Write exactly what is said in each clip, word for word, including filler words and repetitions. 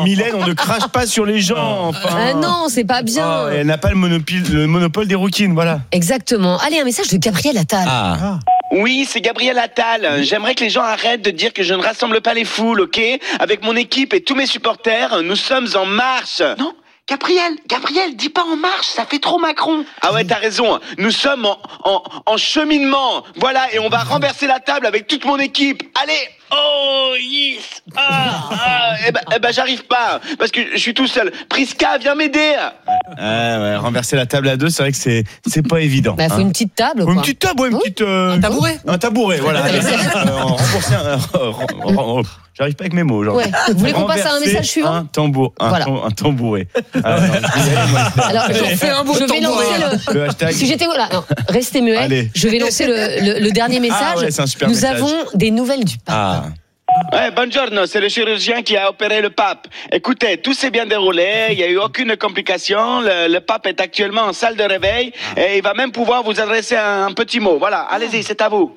oh, Mylène, on ne crache pas sur les gens. Enfin. Ah non, c'est pas bien. Oh, elle n'a pas le monopole, le monopole des rouquines, voilà. Exactement. Allez, un message de Gabriel Attal. Ah. Ah. Oui, c'est Gabriel Attal. J'aimerais que les gens arrêtent de dire que je ne rassemble pas les foules, ok ? Avec mon équipe et tous mes supporters, nous sommes en marche. Non ? Gabriel, Gabriel, dis pas en marche, ça fait trop Macron. Ah ouais, t'as raison. Nous sommes en, en, en cheminement. Voilà, et on va renverser la table avec toute mon équipe. Allez. Oh, yes. Ah, ah. Eh ben, eh ben, j'arrive pas, parce que je suis tout seul. Priska, viens m'aider. Ah ouais, renverser la table à deux, c'est vrai que c'est, c'est pas évident. Bah, faut hein. une petite table, quoi. Une petite table, ouais, une petite. Euh, un tabouret. Un tabouret, voilà. euh, rembourser un. Euh, J'arrive pas avec mes mots, genre. Ouais. Vous voulez qu'on passe à un message suivant ? Un tambour, un, voilà. un tambouret. Ah, alors, je, fait un beau je vais lancer le. le hashtag. Si j'étais voilà, non, restez muet. Allez. Je vais lancer le, le, le dernier message. Ah ouais, c'est un super Nous message. avons des nouvelles du pape. Ah. Ouais, buongiorno, c'est le chirurgien qui a opéré le pape. Écoutez, tout s'est bien déroulé, il n'y a eu aucune complication, le, le pape est actuellement en salle de réveil et il va même pouvoir vous adresser un, un petit mot. Voilà, allez-y, c'est à vous.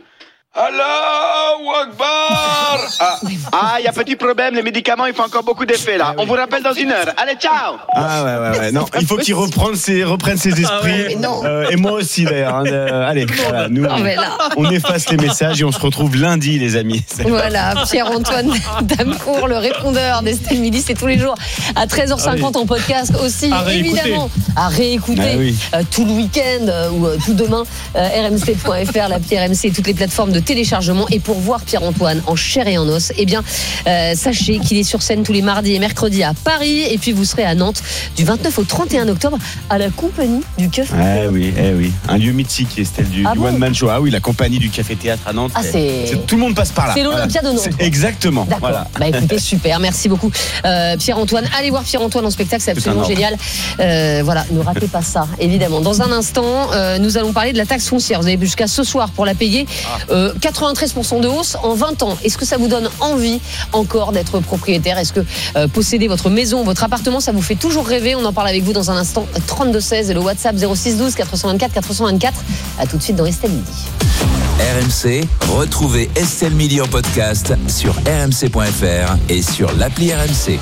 Allahu Akbar. Ah, ah, il y a petit problème, les médicaments, ils font encore beaucoup d'effet là. On vous rappelle dans une heure. Allez, ciao. Ah ouais, ouais, ouais. Non, il faut qu'il reprenne ses, reprenne ses esprits. Ah ouais, non. Euh, et moi aussi d'ailleurs. Hein, euh, allez, voilà, nous, Non, mais là. on efface les messages et on se retrouve lundi, les amis. Voilà, Pierre-Antoine Damecourt, le répondeur d'Estelle Midi, c'est tous les jours à treize heures cinquante en podcast aussi, À réécouter. évidemment, à réécouter Ah oui. euh, tout le week-end euh, ou euh, tout demain, euh, r m c point f r, l'appli R M C et toutes les plateformes de téléchargement. Et pour voir Pierre-Antoine en chair et en os, eh bien, euh, sachez qu'il est sur scène tous les mardis et mercredis à Paris, et puis vous serez à Nantes du vingt-neuf au trente et un octobre à la compagnie du Café. Eh oui, eh oui, un lieu mythique, Estelle, du, Ah du bon One Man Show. Ah oui, la compagnie du Café Théâtre à Nantes. Ah, c'est- c'est- tout le monde passe par là. C'est l'Olympia de Nantes, C'est- quoi. Exactement. D'accord. Voilà. Bah écoutez, super, merci beaucoup euh, Pierre-Antoine. Allez voir Pierre-Antoine en spectacle, c'est C'est un absolument ordre. génial. Euh, voilà, ne ratez pas ça, évidemment. Dans un instant, euh, nous allons parler de la taxe foncière. Vous avez jusqu'à ce soir pour la payer. Euh, quatre-vingt-treize pour cent de hausse en vingt ans. Est-ce que ça vous donne envie encore d'être propriétaire ? Est-ce que euh, posséder votre maison, votre appartement, ça vous fait toujours rêver ? On en parle avec vous dans un instant. trente-deux seize et le WhatsApp zéro six douze quatre cent vingt-quatre quatre cent vingt-quatre. À tout de suite dans Estelle Midi. R M C, retrouvez Estelle Midi en podcast sur r m c point f r et sur l'appli R M C.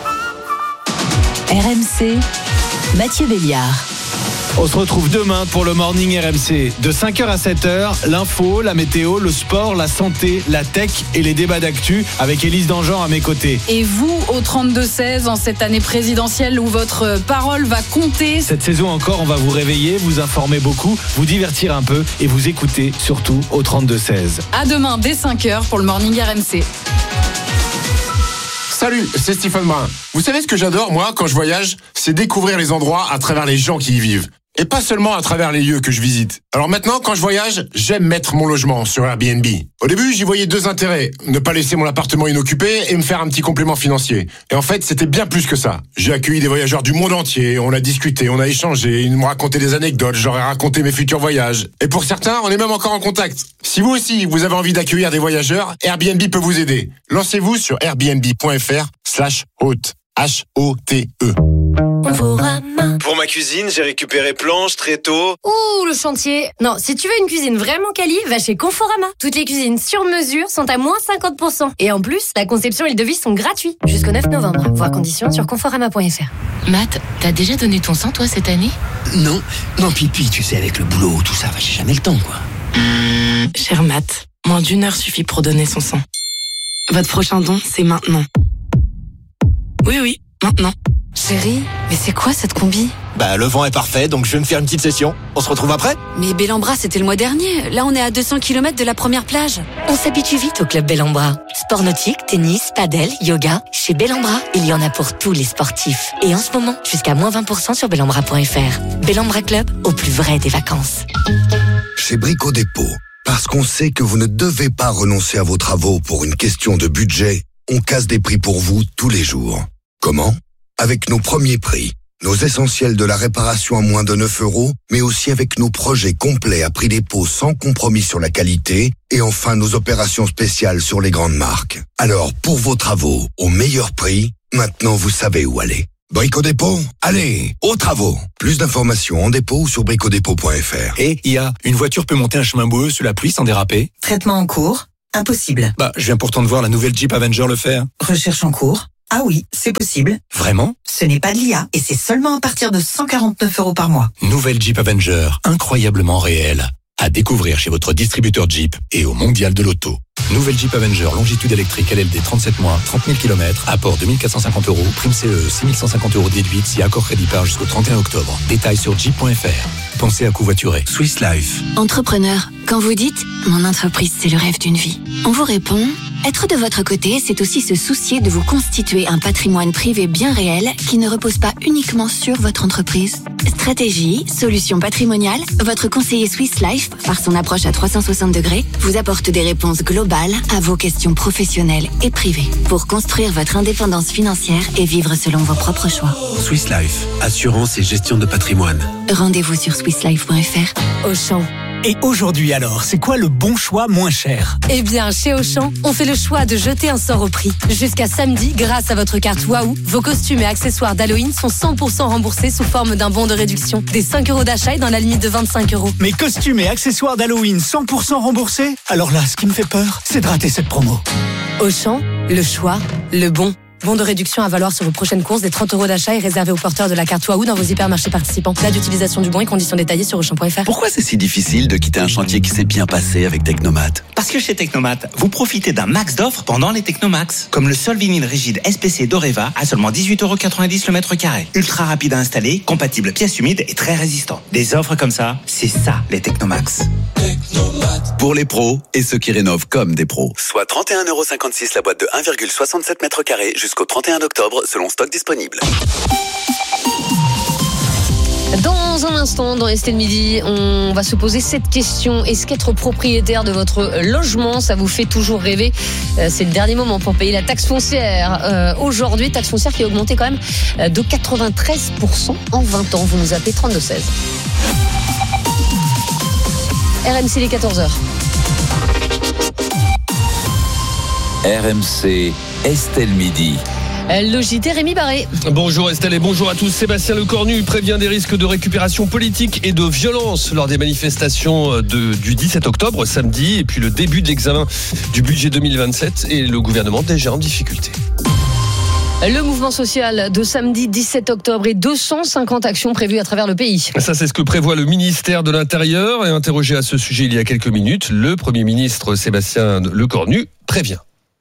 R M C, Mathieu Béliard. On se retrouve demain pour le Morning R M C. De cinq heures à sept heures, l'info, la météo, le sport, la santé, la tech et les débats d'actu avec Élise Dangean à mes côtés. Et vous, au trente-deux seize, en cette année présidentielle où votre parole va compter. Cette saison encore, on va vous réveiller, vous informer beaucoup, vous divertir un peu et vous écouter surtout au trente-deux seize. À demain, dès cinq heures, pour le Morning R M C. Salut, c'est Stephen Brun. Vous savez ce que j'adore, moi, quand je voyage ? C'est découvrir les endroits à travers les gens qui y vivent. Et pas seulement à travers les lieux que je visite. Alors maintenant, quand je voyage, j'aime mettre mon logement sur Airbnb. Au début, j'y voyais deux intérêts. Ne pas laisser mon appartement inoccupé et me faire un petit complément financier. Et en fait, c'était bien plus que ça. J'ai accueilli des voyageurs du monde entier, on a discuté, on a échangé, ils me racontaient des anecdotes, je leur ai raconté mes futurs voyages. Et pour certains, on est même encore en contact. Si vous aussi, vous avez envie d'accueillir des voyageurs, Airbnb peut vous aider. Lancez-vous sur airbnb.fr slash hôte. H O T E. Pour ma cuisine, j'ai récupéré planches, tréteaux. Ouh, le chantier. Non, si tu veux une cuisine vraiment quali, va chez Conforama. Toutes les cuisines sur mesure sont à moins cinquante pour cent. Et en plus, la conception et le devis sont gratuits. Jusqu'au neuf novembre. Voir conditions sur conforama point f r. Matt, t'as déjà donné ton sang, toi, cette année ? Non, non, puis, puis, tu sais, avec le boulot, tout ça, j'ai jamais le temps, quoi. Cher Matt, moins d'une heure suffit pour donner son sang. Votre prochain don, c'est maintenant. Oui, oui, maintenant. Chérie, mais c'est quoi cette combi ? Bah, le vent est parfait, donc je vais me faire une petite session. On se retrouve après ? Mais Bellambra, c'était le mois dernier. Là, on est à deux cents kilomètres de la première plage. On s'habitue vite au Club Bellambra. Sport nautique, tennis, padel, yoga. Chez Bellambra, il y en a pour tous les sportifs. Et en ce moment, jusqu'à moins vingt pour cent sur bellambra point f r. Bellambra Club, au plus vrai des vacances. Chez Brico Dépôt, parce qu'on sait que vous ne devez pas renoncer à vos travaux pour une question de budget, on casse des prix pour vous tous les jours. Comment ? Avec nos premiers prix, nos essentiels de la réparation à moins de neuf euros, mais aussi avec nos projets complets à prix dépôt sans compromis sur la qualité, et enfin nos opérations spéciales sur les grandes marques. Alors, pour vos travaux, au meilleur prix, maintenant vous savez où aller. Brico Dépôt, allez, aux travaux. Plus d'informations en dépôt ou sur brico dépôt point f r. Et il y a une voiture peut monter un chemin boueux sous la pluie sans déraper. Traitement en cours ? Impossible. Bah, je viens pourtant de voir la nouvelle Jeep Avenger le faire. Recherche en cours ? Ah oui, c'est possible. Vraiment ? Ce n'est pas de l'I A et c'est seulement à partir de cent quarante-neuf euros par mois. Nouvelle Jeep Avenger, incroyablement réelle. À découvrir chez votre distributeur Jeep et au Mondial de l'Auto. Nouvelle Jeep Avenger, longitude électrique L L D trente-sept mois, trente mille kilomètres, apport deux mille quatre cent cinquante euros, prime C E, six mille cent cinquante euros déduite si accord crédit par jusqu'au trente et un octobre. Détails sur jeep point f r. Pensez à covoiturer. Swiss Life. Entrepreneur, quand vous dites « Mon entreprise, c'est le rêve d'une vie », on vous répond « Être de votre côté, c'est aussi se soucier de vous constituer un patrimoine privé bien réel qui ne repose pas uniquement sur votre entreprise. Stratégie, solutions patrimoniales, votre conseiller Swiss Life, par son approche à trois cent soixante degrés, vous apporte des réponses globales à vos questions professionnelles et privées pour construire votre indépendance financière et vivre selon vos propres choix. Swiss Life, assurance et gestion de patrimoine. Rendez-vous sur swiss life point f r. Auchan. Et aujourd'hui alors, c'est quoi le bon choix moins cher ? Eh bien, chez Auchan, on fait le choix de jeter un sort au prix. Jusqu'à samedi, grâce à votre carte Waouh, vos costumes et accessoires d'Halloween sont cent pour cent remboursés sous forme d'un bon de réduction. Des cinq euros d'achat et dans la limite de vingt-cinq euros. Mes costumes et accessoires d'Halloween cent pour cent remboursés ? Alors là, ce qui me fait peur, c'est de rater cette promo. Auchan, le choix, le bon. Bon de réduction à valoir sur vos prochaines courses. Des trente euros d'achat est réservé aux porteurs de la carte Waouh dans vos hypermarchés participants. Date d'utilisation du bon et conditions détaillées sur auchan point f r. Pourquoi c'est si difficile de quitter un chantier qui s'est bien passé avec Technomat ? Parce que chez Technomat, vous profitez d'un max d'offres pendant les Technomax. Comme le sol vinyle rigide S P C d'Oreva à seulement dix-huit euros quatre-vingt-dix le mètre carré. Ultra rapide à installer, compatible pièces humides et très résistant. Des offres comme ça, c'est ça les Technomax. Technomat. Pour les pros et ceux qui rénovent comme des pros. Soit trente et un euros cinquante-six la boîte de un virgule soixante-sept mètres carrés jusqu'au trente et un octobre selon stock disponible. Dans un instant, dans Estelle Midi, on va se poser cette question. Est-ce qu'être propriétaire de votre logement, ça vous fait toujours rêver ? C'est le dernier moment pour payer la taxe foncière. Euh, aujourd'hui, taxe foncière qui a augmenté quand même de quatre-vingt-treize pour cent en vingt ans. Vous nous appelez trente-deux seize. R M C, les quatorze heures. R M C, Estelle Midi. Le J T, Rémi Barré. Bonjour Estelle et bonjour à tous. Sébastien Lecornu prévient des risques de récupération politique et de violence lors des manifestations de, du dix-sept octobre, samedi, et puis le début de l'examen du budget deux mille vingt-sept et le gouvernement déjà en difficulté. Le mouvement social de samedi dix-sept octobre et deux cent cinquante actions prévues à travers le pays. Ça, c'est ce que prévoit le ministère de l'Intérieur. Et interrogé à ce sujet il y a quelques minutes, le Premier ministre Sébastien Lecornu prévient.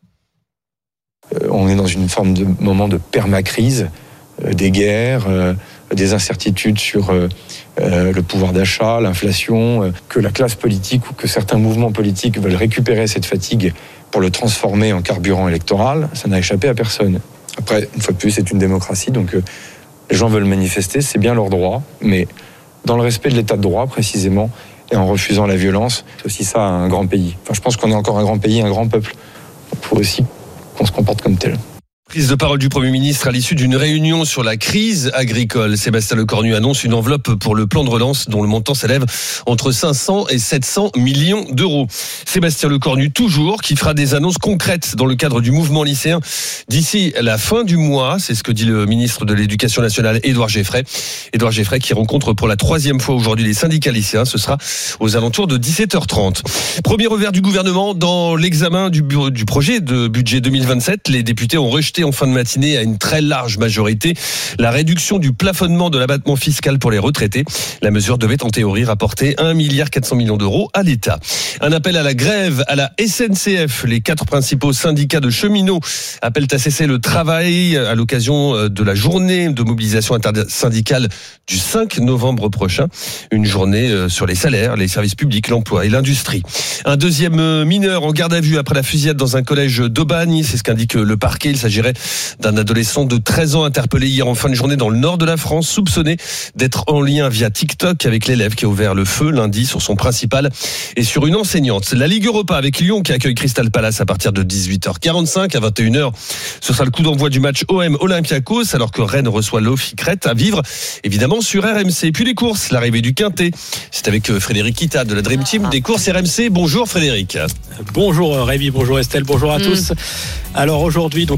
On est dans une forme de moment de permacrise, euh, des guerres, euh, des incertitudes sur euh, euh, le pouvoir d'achat, l'inflation, euh, que la classe politique ou que certains mouvements politiques veulent récupérer cette fatigue pour le transformer en carburant électoral, ça n'a échappé à personne. Après, une fois de plus, c'est une démocratie, donc euh, les gens veulent manifester, c'est bien leur droit, mais dans le respect de l'état de droit précisément, et en refusant la violence, c'est aussi ça un grand pays. Enfin, je pense qu'on est encore un grand pays, un grand peuple. Il faut aussi qu'on se comporte comme tel. Prise de parole du Premier ministre à l'issue d'une réunion sur la crise agricole. Sébastien Lecornu annonce une enveloppe pour le plan de relance dont le montant s'élève entre cinq cents et sept cents millions d'euros. Sébastien Lecornu toujours qui fera des annonces concrètes dans le cadre du mouvement lycéen d'ici la fin du mois. C'est ce que dit le ministre de l'Éducation nationale Édouard Geffray. Édouard Geffray qui rencontre pour la troisième fois aujourd'hui les syndicats lycéens. Ce sera aux alentours de dix-sept heures trente. Premier revers du gouvernement dans l'examen du, bu- du projet de budget deux mille vingt-sept. Les députés ont rejeté en fin de matinée à une très large majorité la réduction du plafonnement de l'abattement fiscal pour les retraités. La mesure devait en théorie rapporter un milliard quatre cents millions d'euros à l'État. Un appel à la grève à la S N C F. Les quatre principaux syndicats de cheminots appellent à cesser le travail à l'occasion de la journée de mobilisation intersyndicale du cinq novembre prochain. Une journée sur les salaires, les services publics, l'emploi et l'industrie. Un deuxième mineur en garde à vue après la fusillade dans un collège d'Aubagne. C'est ce qu'indique le parquet. Il s'agirait d'un adolescent de treize ans interpellé hier en fin de journée dans le nord de la France, soupçonné d'être en lien via TikTok avec l'élève qui a ouvert le feu lundi sur son principal et sur une enseignante. La Ligue Europa avec Lyon qui accueille Crystal Palace à partir de dix-huit heures quarante-cinq. À vingt et une heures, ce sera le coup d'envoi du match O M Olympiakos alors que Rennes reçoit l'Ofi Crète à vivre évidemment sur R M C. Et puis les courses, l'arrivée du Quintet. C'est avec Frédéric Kita de la Dream Team des courses R M C. Bonjour Frédéric. Bonjour Rémi, bonjour Estelle, bonjour à mmh. tous. Alors aujourd'hui, donc le Quintet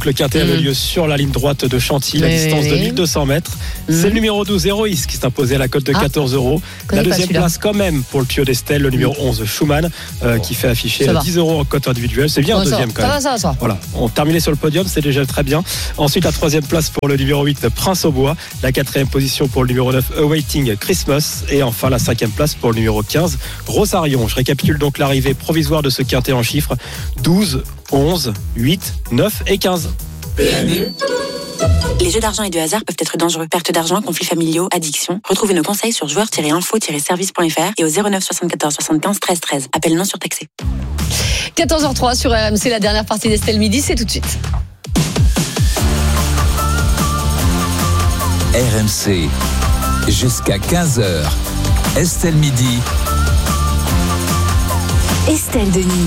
avait lieu sur la ligne droite de Chantilly, la Oui, distance oui, de oui. mille deux cents mètres. Mmh. C'est le numéro douze, Héroïs, qui s'est imposé à la cote de Ah. quatorze euros. Connais La pas deuxième celui-là. place, quand même, pour le Pio d'Estelle, le numéro onze, Schumann, euh, qui fait afficher Ça va. dix euros en cote individuelle. C'est bien, Ouais, un ça deuxième va. quand Ça même. va, ça va, ça va. Voilà, on terminait sur le podium, c'est déjà très bien. Ensuite, la troisième place pour le numéro huit, Prince au Bois. La quatrième position pour le numéro neuf, Awaiting Christmas. Et enfin, la cinquième place pour le numéro quinze, Rosarion. Je récapitule donc l'arrivée provisoire de ce quintet en chiffres. douze, onze, huit, neuf et quinze. Les jeux d'argent et de hasard peuvent être dangereux. Perte d'argent, conflits familiaux, addiction. Retrouvez nos conseils sur joueurs tiret info tiret service point f r et au zéro neuf soixante-quatorze soixante-quinze treize treize. Appel non surtaxé. quatorze heures trois sur R M C, la dernière partie d'Estelle Midi, c'est tout de suite. R M C, jusqu'à quinze heures. Estelle Midi. Estelle Denis.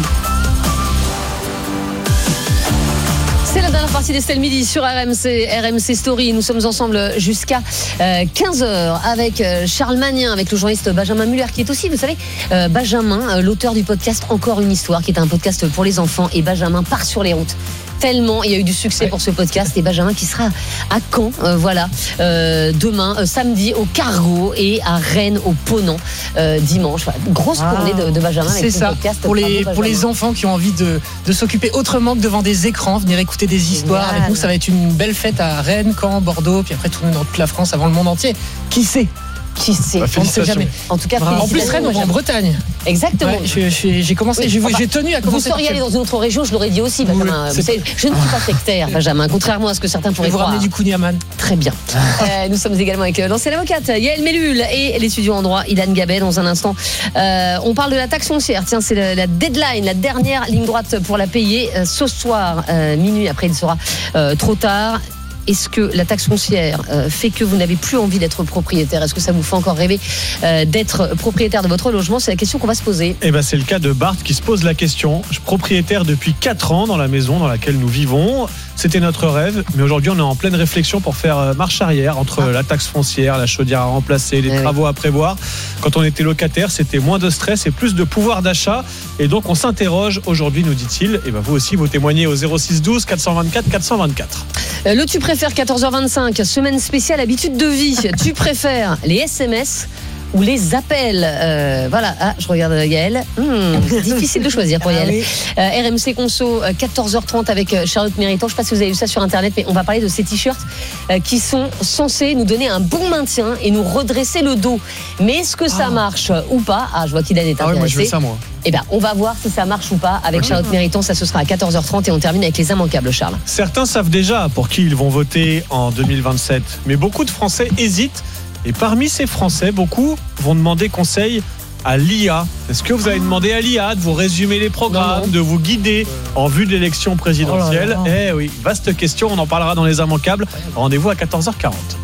C'est la dernière partie d'Estelle Midi sur R M C, R M C Story. Nous sommes ensemble jusqu'à euh, quinze heures avec euh, Charles Magnin, avec le journaliste Benjamin Muller, qui est aussi, vous savez, euh, Benjamin, euh, l'auteur du podcast Encore une histoire, qui est un podcast pour les enfants. Et Benjamin part sur les routes. Tellement il y a eu du succès pour ce podcast. Et Benjamin qui sera à Caen, euh, voilà, euh, demain, euh, samedi au Cargo et à Rennes au Ponant euh, dimanche. Voilà. Grosse Ah, tournée de, de Benjamin avec c'est son ça. podcast. Pour les, Bravo, pour les Benjamin. enfants qui ont envie de, de s'occuper autrement que devant des écrans, venir écouter des histoires Génial. avec nous. Ça va être une belle fête à Rennes, Caen, Bordeaux, puis après tourner dans toute la France avant le monde entier. Qui sait? Qui sait? On ne sait jamais. En tout cas, En plus, félicitations, Rennes, on va en Benjamin. Bretagne. Exactement. Ouais, je- je- j'ai commencé, Oui, j'ai, enfin, j'ai tenu à Vous commencer. seriez par allé celle- dans une autre région, je l'aurais dit aussi, Benjamin. Oui, Vous c'est- savez, je ne suis pas sectaire, Benjamin, contrairement à ce que certains pourraient Je vais vous croire. ramener du Kouniaman. Très bien. Euh, nous sommes également avec euh, l'ancienne avocate Yael Mellul et l'étudiant en droit Ilan Gabet. Dans un instant, euh, on parle de la taxe foncière. Tiens, c'est la, la deadline, la dernière ligne droite pour la payer euh, ce soir, euh, minuit. Après, il sera euh, trop tard. Est-ce que la taxe foncière euh, fait que vous n'avez plus envie d'être propriétaire? Est-ce que ça vous fait encore rêver euh, d'être propriétaire de votre logement? C'est la question qu'on va se poser. Eh ben, c'est le cas de Bart qui se pose la question. Je suis propriétaire depuis quatre ans dans la maison dans laquelle nous vivons. C'était notre rêve, mais aujourd'hui on est en pleine réflexion pour faire euh, marche arrière entre Ah. la taxe foncière, la chaudière à remplacer, les Eh travaux à prévoir. Quand on était locataire, c'était moins de stress et plus de pouvoir d'achat. Et donc on s'interroge aujourd'hui, nous dit-il. Et ben vous aussi, vous témoignez au zéro six douze quatre cent vingt-quatre quatre cent vingt-quatre. Euh, Le tu préfères, quatorze heures vingt-cinq, semaine spéciale habitude de vie. Tu préfères les S M S ou les appels? Euh, Voilà, ah, je regarde Yael. Hmm, difficile de choisir pour Yael. Euh, R M C Conso, euh, quatorze heures trente avec euh, Charlotte Méritant. Je ne sais pas si vous avez vu ça sur Internet, mais on va parler de ces t-shirts euh, qui sont censés nous donner un bon maintien et nous redresser le dos. Mais est-ce que ça marche ou pas? Ah, je vois qu'Ilan est intéressé. Ah ouais, moi je veux ça, moi. Eh bien, on va voir si ça marche ou pas avec Charlotte Méritant. Ça, ce sera à quatorze heures trente et on termine avec les immanquables, Charles. Certains savent déjà pour qui ils vont voter en deux mille vingt-sept, mais beaucoup de Français hésitent. Et parmi ces Français, beaucoup vont demander conseil à l'I A. Est-ce que vous avez demandé à l'I A de vous résumer les programmes, Non, non. de vous guider en vue de l'élection présidentielle? Oh là là. Eh oui, vaste question, on en parlera dans les immanquables. Rendez-vous à quatorze heures quarante.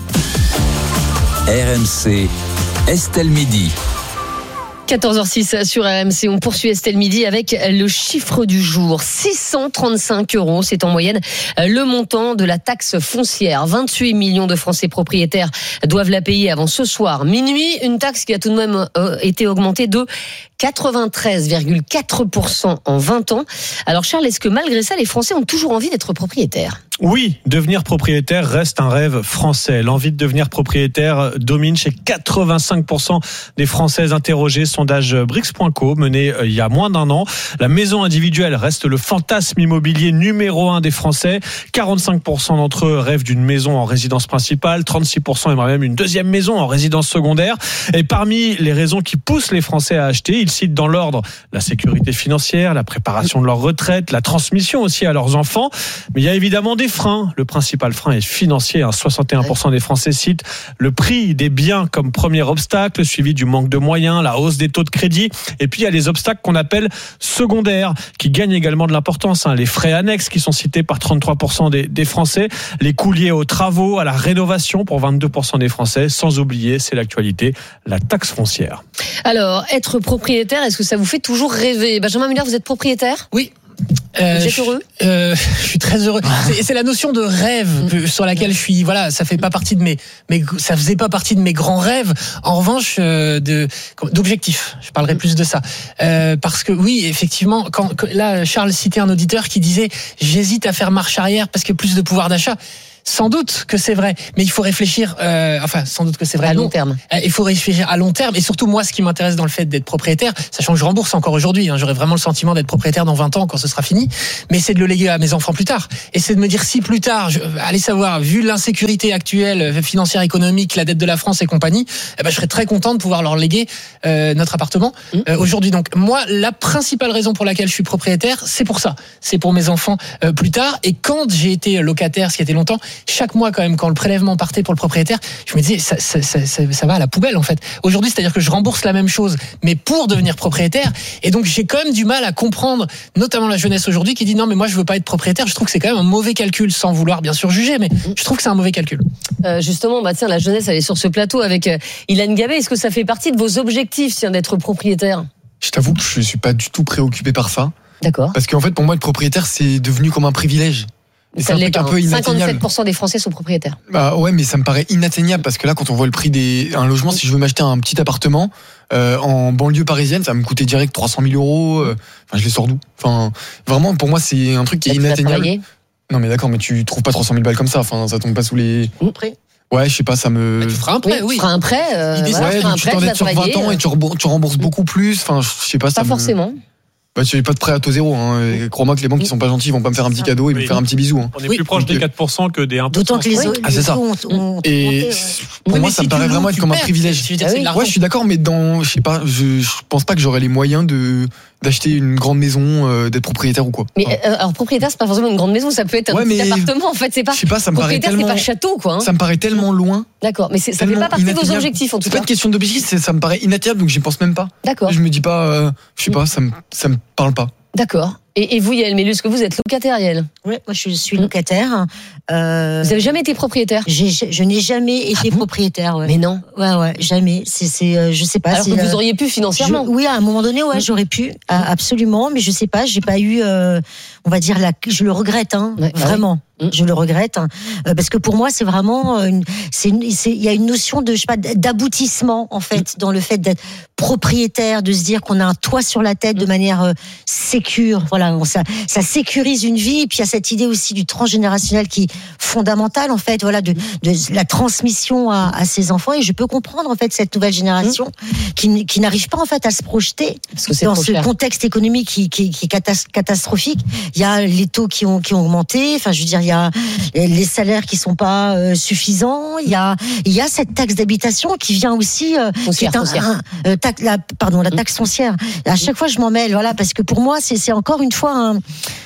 R M C, Estelle Midi. quatorze heures six sur R M C, on poursuit Estelle Midi avec le chiffre du jour. six cent trente-cinq euros, c'est en moyenne le montant de la taxe foncière. vingt-huit millions de Français propriétaires doivent la payer avant ce soir minuit. Une taxe qui a tout de même euh, été augmentée de quatre-vingt-treize virgule quatre pour cent en vingt ans. Alors Charles, est-ce que malgré ça, les Français ont toujours envie d'être propriétaires? Oui, devenir propriétaire reste un rêve français. L'envie de devenir propriétaire domine chez quatre-vingt-cinq pour cent des Français interrogés. Sondage Brix point co mené il y a moins d'un an. La maison individuelle reste le fantasme immobilier numéro un des Français. quarante-cinq pour cent d'entre eux rêvent d'une maison en résidence principale. trente-six pour cent aimeraient même une deuxième maison en résidence secondaire. Et parmi les raisons qui poussent les Français à acheter, ils citent dans l'ordre la sécurité financière, la préparation de leur retraite, la transmission aussi à leurs enfants. Mais il y a évidemment des freins. Le principal frein est financier. soixante et un pour cent des Français citent le prix des biens comme premier obstacle, suivi du manque de moyens, la hausse des taux de crédit. Et puis il y a les obstacles qu'on appelle secondaires, qui gagnent également de l'importance. Les frais annexes qui sont cités par trente-trois pour cent des, des Français, les coûts liés aux travaux, à la rénovation pour vingt-deux pour cent des Français, sans oublier, c'est l'actualité, la taxe foncière. Alors, être propriétaire, est-ce que ça vous fait toujours rêver? Benjamin Muller, vous êtes propriétaire? Oui. Euh, Vous êtes heureux je, euh, je suis très heureux. C'est, c'est la notion de rêve que, sur laquelle je suis. Voilà, ça fait pas partie de mes, mes, ça faisait pas partie de mes grands rêves. En revanche, euh, de d'objectifs. Je parlerai plus de ça euh, parce que oui, effectivement, quand, quand là, Charles citait un auditeur qui disait j'hésite à faire marche arrière parce que plus de pouvoir d'achat. Sans doute que c'est vrai, mais il faut réfléchir. Euh, enfin, sans doute que c'est vrai à non. long terme. Il faut réfléchir à long terme, et surtout moi, ce qui m'intéresse dans le fait d'être propriétaire, sachant que je rembourse encore aujourd'hui, hein, j'aurais vraiment le sentiment d'être propriétaire dans vingt ans quand ce sera fini, mais c'est de le léguer à mes enfants plus tard. Et c'est de me dire si plus tard, je, allez savoir, vu l'insécurité actuelle financière, économique, la dette de la France et compagnie, eh ben, je serais très content de pouvoir leur léguer euh, notre appartement mmh. euh, aujourd'hui. Donc moi, la principale raison pour laquelle je suis propriétaire, c'est pour ça, c'est pour mes enfants euh, plus tard. Et quand j'ai été locataire, ce qui était longtemps, chaque mois quand même, quand le prélèvement partait pour le propriétaire, je me disais ça, ça, ça, ça, ça va à la poubelle en fait. Aujourd'hui, c'est-à-dire que je rembourse la même chose, mais pour devenir propriétaire. Et donc j'ai quand même du mal à comprendre, notamment la jeunesse aujourd'hui, qui dit non mais moi je veux pas être propriétaire. Je trouve que c'est quand même un mauvais calcul, sans vouloir bien sûr juger, mais je trouve que c'est un mauvais calcul. Euh, justement, bah tiens, la jeunesse elle est sur ce plateau avec euh, Ilan Gabé. Est-ce que ça fait partie de vos objectifs, tiens, d'être propriétaire? Je t'avoue que je suis pas du tout préoccupé par ça. D'accord. Parce qu'en fait, pour moi, être propriétaire, c'est devenu comme un privilège. Et c'est un truc un peu inatteignable. cinquante-sept pour cent des Français sont propriétaires. Bah ouais, mais ça me paraît inatteignable parce que là, quand on voit le prix des un logement, si je veux m'acheter un petit appartement euh, en banlieue parisienne, ça va me coûter direct trois cent mille euros. Euh, enfin, je les sors d'où? Enfin, vraiment, pour moi, c'est un truc qui est inatteignable. Non, mais d'accord, mais tu trouves pas trois cent mille balles comme ça. Enfin, ça tombe pas sous les. Prêt. Ouais, je sais pas, ça me. Bah, tu feras un prêt, oui. Tu feras un prêt. Euh, ouais, voilà, donc tu t'endettes sur vingt ans et tu rembourses, tu rembourses beaucoup plus. Enfin, je sais pas. Pas ça forcément. Me... Bah, tu n'as pas de prêt à taux zéro. Hein. Crois-moi que les banques qui sont pas gentilles vont pas me faire un petit cadeau et oui. me faire un petit bisou. Hein. On est oui. plus proche des quatre pour cent que des un pour cent. D'autant que les autres. Ah, c'est ça. Ont, ont et pour oui, moi, si ça me paraît vraiment être comme un privilège. Tu veux dire, c'est de l'argent. Ouais, je suis d'accord, mais dans, je sais pas, je, je pense pas que j'aurais les moyens de d'acheter une grande maison, euh, d'être propriétaire ou quoi. Mais euh, alors propriétaire, c'est pas forcément une grande maison, ça peut être un ouais, petit mais appartement. En fait, c'est pas. Je sais pas, ça me paraît tellement. C'est pas château, quoi. Hein. Ça me paraît tellement loin. D'accord, mais c'est, ça fait pas partie de vos objectifs en tout cas. C'est cas. pas une question d'objectif, c'est, ça me paraît inatteignable, donc j'y pense même pas. D'accord. Je me dis pas, euh, je sais pas, ça me ça me parle pas. D'accord. Et, et vous, Yael Mellus, est-ce que vous êtes locataire, Yael? Oui, moi je suis locataire. Euh, vous avez jamais été propriétaire? j'ai, Je n'ai jamais été ah bon propriétaire. Ouais. Mais non. Ouais, ouais, jamais. C'est, c'est, euh, je sais pas. Alors c'est, que vous euh, auriez pu financièrement. Je, oui, à un moment donné, ouais, j'aurais pu, absolument. Mais je sais pas, j'ai pas eu, euh, on va dire, la, je le regrette, hein, ouais, vraiment. Ouais. Je le regrette, hein, parce que pour moi, c'est vraiment, une, c'est, une, c'est, il y a une notion de, je sais pas, d'aboutissement en fait, dans le fait d'être propriétaire, de se dire qu'on a un toit sur la tête de manière euh, sécure. Voilà, on, ça, ça sécurise une vie. Et puis il y a cette idée aussi du transgénérationnel qui est fondamentale en fait, voilà, de, de la transmission à, à ses enfants. Et je peux comprendre en fait cette nouvelle génération mmh. qui, qui n'arrive pas en fait à se projeter parce que c'est dans ce cher. contexte économique qui, qui, qui est catastrophique. Il y a les taux qui ont, qui ont augmenté. Enfin, je veux dire, il y a les salaires qui sont pas euh, suffisants. Il y a, il y a cette taxe d'habitation qui vient aussi, euh, foncière, qui est un, foncière. un, euh, taxe, la, pardon, la taxe foncière. À chaque fois, je m'en mêle, voilà, parce que pour moi, c'est, c'est encore une fois un,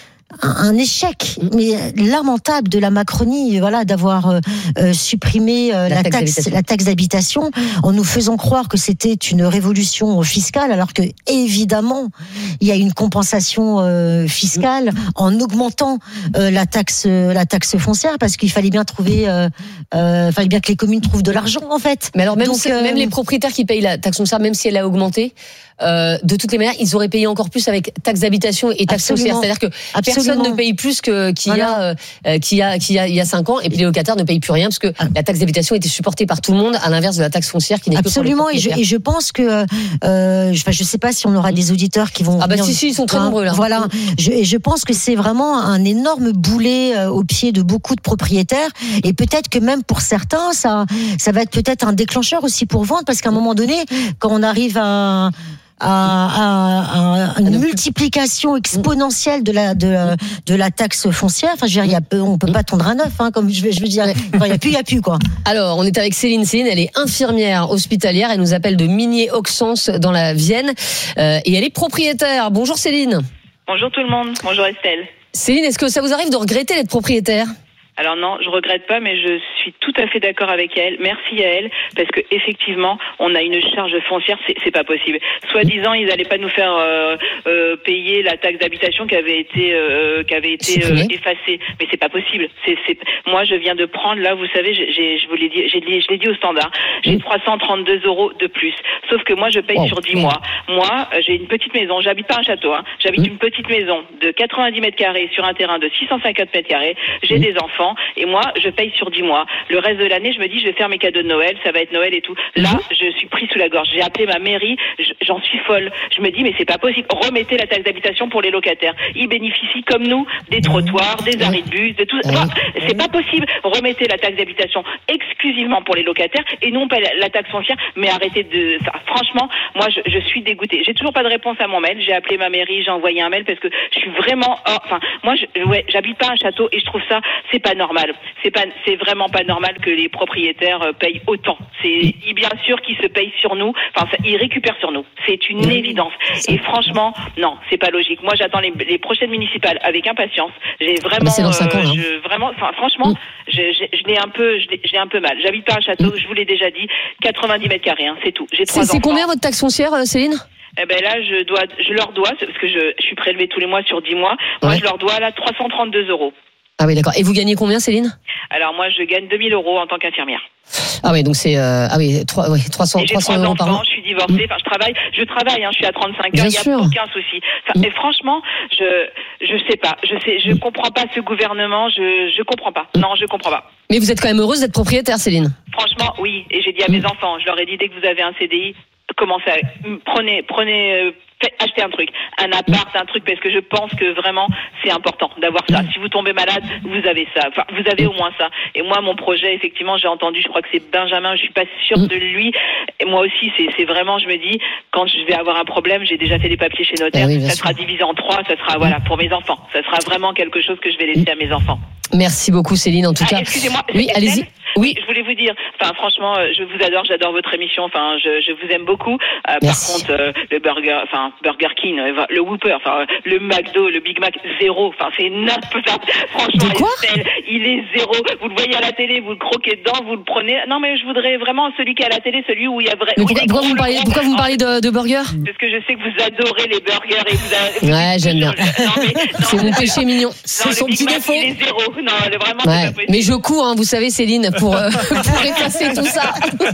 un échec, mais lamentable de la Macronie, voilà, d'avoir euh, euh, supprimé euh, la, la, taxe, taxe la taxe d'habitation en nous faisant croire que c'était une révolution fiscale, alors que évidemment il y a une compensation euh, fiscale en augmentant euh, la taxe, la taxe foncière, parce qu'il fallait bien trouver, euh, euh, fallait bien que les communes trouvent de l'argent en fait. Mais alors même, Donc, si, euh, même les propriétaires qui payent la taxe foncière, même si elle a augmenté. Euh, de toutes les manières, ils auraient payé encore plus avec taxe d'habitation et taxe foncière. C'est-à-dire que Absolument. personne ne paye plus que qu'il voilà. y a euh, qu'il y a qu'il y a il y a cinq ans, et puis les locataires ne payent plus rien parce que la taxe d'habitation était supportée par tout le monde, à l'inverse de la taxe foncière qui n'est Absolument. que pour les et, je, et je pense que euh, je, je sais pas si on aura des auditeurs qui vont ah bah venir, si si ils sont très hein, nombreux là. Voilà. Je, et je pense que c'est vraiment un énorme boulet euh, au pied de beaucoup de propriétaires, et peut-être que même pour certains ça ça va être peut-être un déclencheur aussi pour vendre, parce qu'à un moment donné, quand on arrive à À, à, à une multiplication exponentielle de la de la, de la taxe foncière. Enfin, je veux dire, y a, on peut pas tondre un œuf, hein, comme je veux, je veux dire. Enfin, il y a plus, il y a plus quoi. Alors, on est avec Céline. Céline, elle est infirmière hospitalière. Elle nous appelle de Migné-Auxence dans la Vienne, euh, et elle est propriétaire. Bonjour Céline. Bonjour tout le monde. Bonjour Estelle. Céline, est-ce que ça vous arrive de regretter d'être propriétaire ? Alors non, je regrette pas, mais je suis tout à fait d'accord avec elle. Merci à elle, parce que effectivement, on a une charge foncière, c'est, c'est pas possible. Soi-disant, ils allaient pas nous faire euh, euh, payer la taxe d'habitation qui avait été euh, qui avait été euh, effacée, mais c'est pas possible. C'est, c'est, moi, je viens de prendre là, vous savez, j'ai, j'ai je vous l'ai dit, j'ai, je l'ai dit au standard, j'ai trois cent trente-deux euros de plus. Sauf que moi, je paye oh, sur dix mois. Moi, j'ai une petite maison. J'habite pas un château, hein. J'habite mmh. une petite maison de quatre-vingt-dix mètres carrés sur un terrain de six cent cinquante mètres carrés. J'ai mmh. des enfants. Et moi, je paye sur dix mois. Le reste de l'année, je me dis, je vais faire mes cadeaux de Noël, ça va être Noël et tout. Là, mmh. je suis pris sous la gorge. J'ai appelé ma mairie, j'en suis folle. Je me dis, mais c'est pas possible. Remettez la taxe d'habitation pour les locataires. Ils bénéficient comme nous des trottoirs, des arrêts de bus, de tout. Enfin, c'est pas possible. Remettez la taxe d'habitation exclusivement pour les locataires et non pas la taxe foncière. Mais arrêtez de ça. Franchement, moi, je, je suis dégoûtée. J'ai toujours pas de réponse à mon mail. J'ai appelé ma mairie, j'ai envoyé un mail parce que je suis vraiment, oh, enfin, moi, je, ouais, j'habite pas un château et je trouve ça, c'est pas normal. C'est pas, c'est vraiment pas normal que les propriétaires payent autant. C'est bien sûr qu'ils se payent sur nous. Enfin, ça, ils récupèrent sur nous. C'est une évidence. Et franchement, non, c'est pas logique. Moi, j'attends les, les prochaines municipales avec impatience. J'ai vraiment, c'est dans cinq ans, euh, hein. je, vraiment, enfin, franchement, mmh. je, je, je l'ai un peu, je l'ai, j'ai un peu mal. J'habite pas un château. Mmh. Je vous l'ai déjà dit, quatre-vingt-dix mètres carrés, hein, c'est tout. J'ai trois c'est, enfants. C'est combien votre taxe foncière, Céline? Eh ben là, je dois, je leur dois, parce que je, je suis prélevée tous les mois sur dix mois. Moi, ouais. je leur dois là trois cent trente-deux euros. Ah oui, d'accord. Et vous gagnez combien, Céline? Alors moi, je gagne deux mille euros en tant qu'infirmière. Ah oui, donc c'est euh, ah oui, trois, ouais, trois cents, trois cents euros par mois. Je suis divorcée, mmh. enfin je travaille, je travaille, hein, je suis à trente-cinq heures, il n'y a aucun souci. Enfin, mmh. Mais franchement, je je sais pas, je sais, je mmh. comprends pas ce gouvernement, je je comprends pas. Non, je comprends pas. Mais vous êtes quand même heureuse d'être propriétaire, Céline? Franchement, oui. Et j'ai dit à mes mmh. enfants, je leur ai dit dès que vous avez un C D I, commencez à prenez prenez. Euh, Achetez un truc, un appart, un truc, parce que je pense que vraiment c'est important d'avoir ça. Si vous tombez malade, vous avez ça. Enfin, vous avez au moins ça. Et moi, mon projet, effectivement, j'ai entendu, je crois que c'est Benjamin, je suis pas sûre de lui. Et moi aussi, c'est, c'est vraiment, je me dis, quand je vais avoir un problème, j'ai déjà fait des papiers chez notaire, oui, ça sûr. Sera divisé en trois, ça sera, voilà, pour mes enfants. Ça sera vraiment quelque chose que je vais laisser à mes enfants. Merci beaucoup, Céline, en tout ah, cas. Excusez-moi. Oui, allez-y. Oui, je voulais vous dire, enfin franchement, je vous adore, j'adore votre émission, enfin je, je vous aime beaucoup. Euh, par contre, euh, le burger, enfin Burger King, le Whopper, enfin le McDo, le Big Mac, zéro, enfin c'est n'importe quoi. Franchement, Estelle, il est zéro. Vous le voyez à la télé, vous le croquez dedans, vous le prenez. Non mais je voudrais vraiment celui qui est à la télé, celui où il y a vraiment. Pourquoi, pourquoi, vous parlez, pourquoi vous me parlez de, de burger? Parce que je sais que vous adorez les burgers et vous. Avez, ouais, j'aime bien. Non, mais, non, c'est mon péché mignon. C'est son petit défaut. Il est zéro. Non, vraiment. Ouais. C'est pas possible. Mais je cours, hein, vous savez, Céline, pour. Euh, pour effacer tout ça.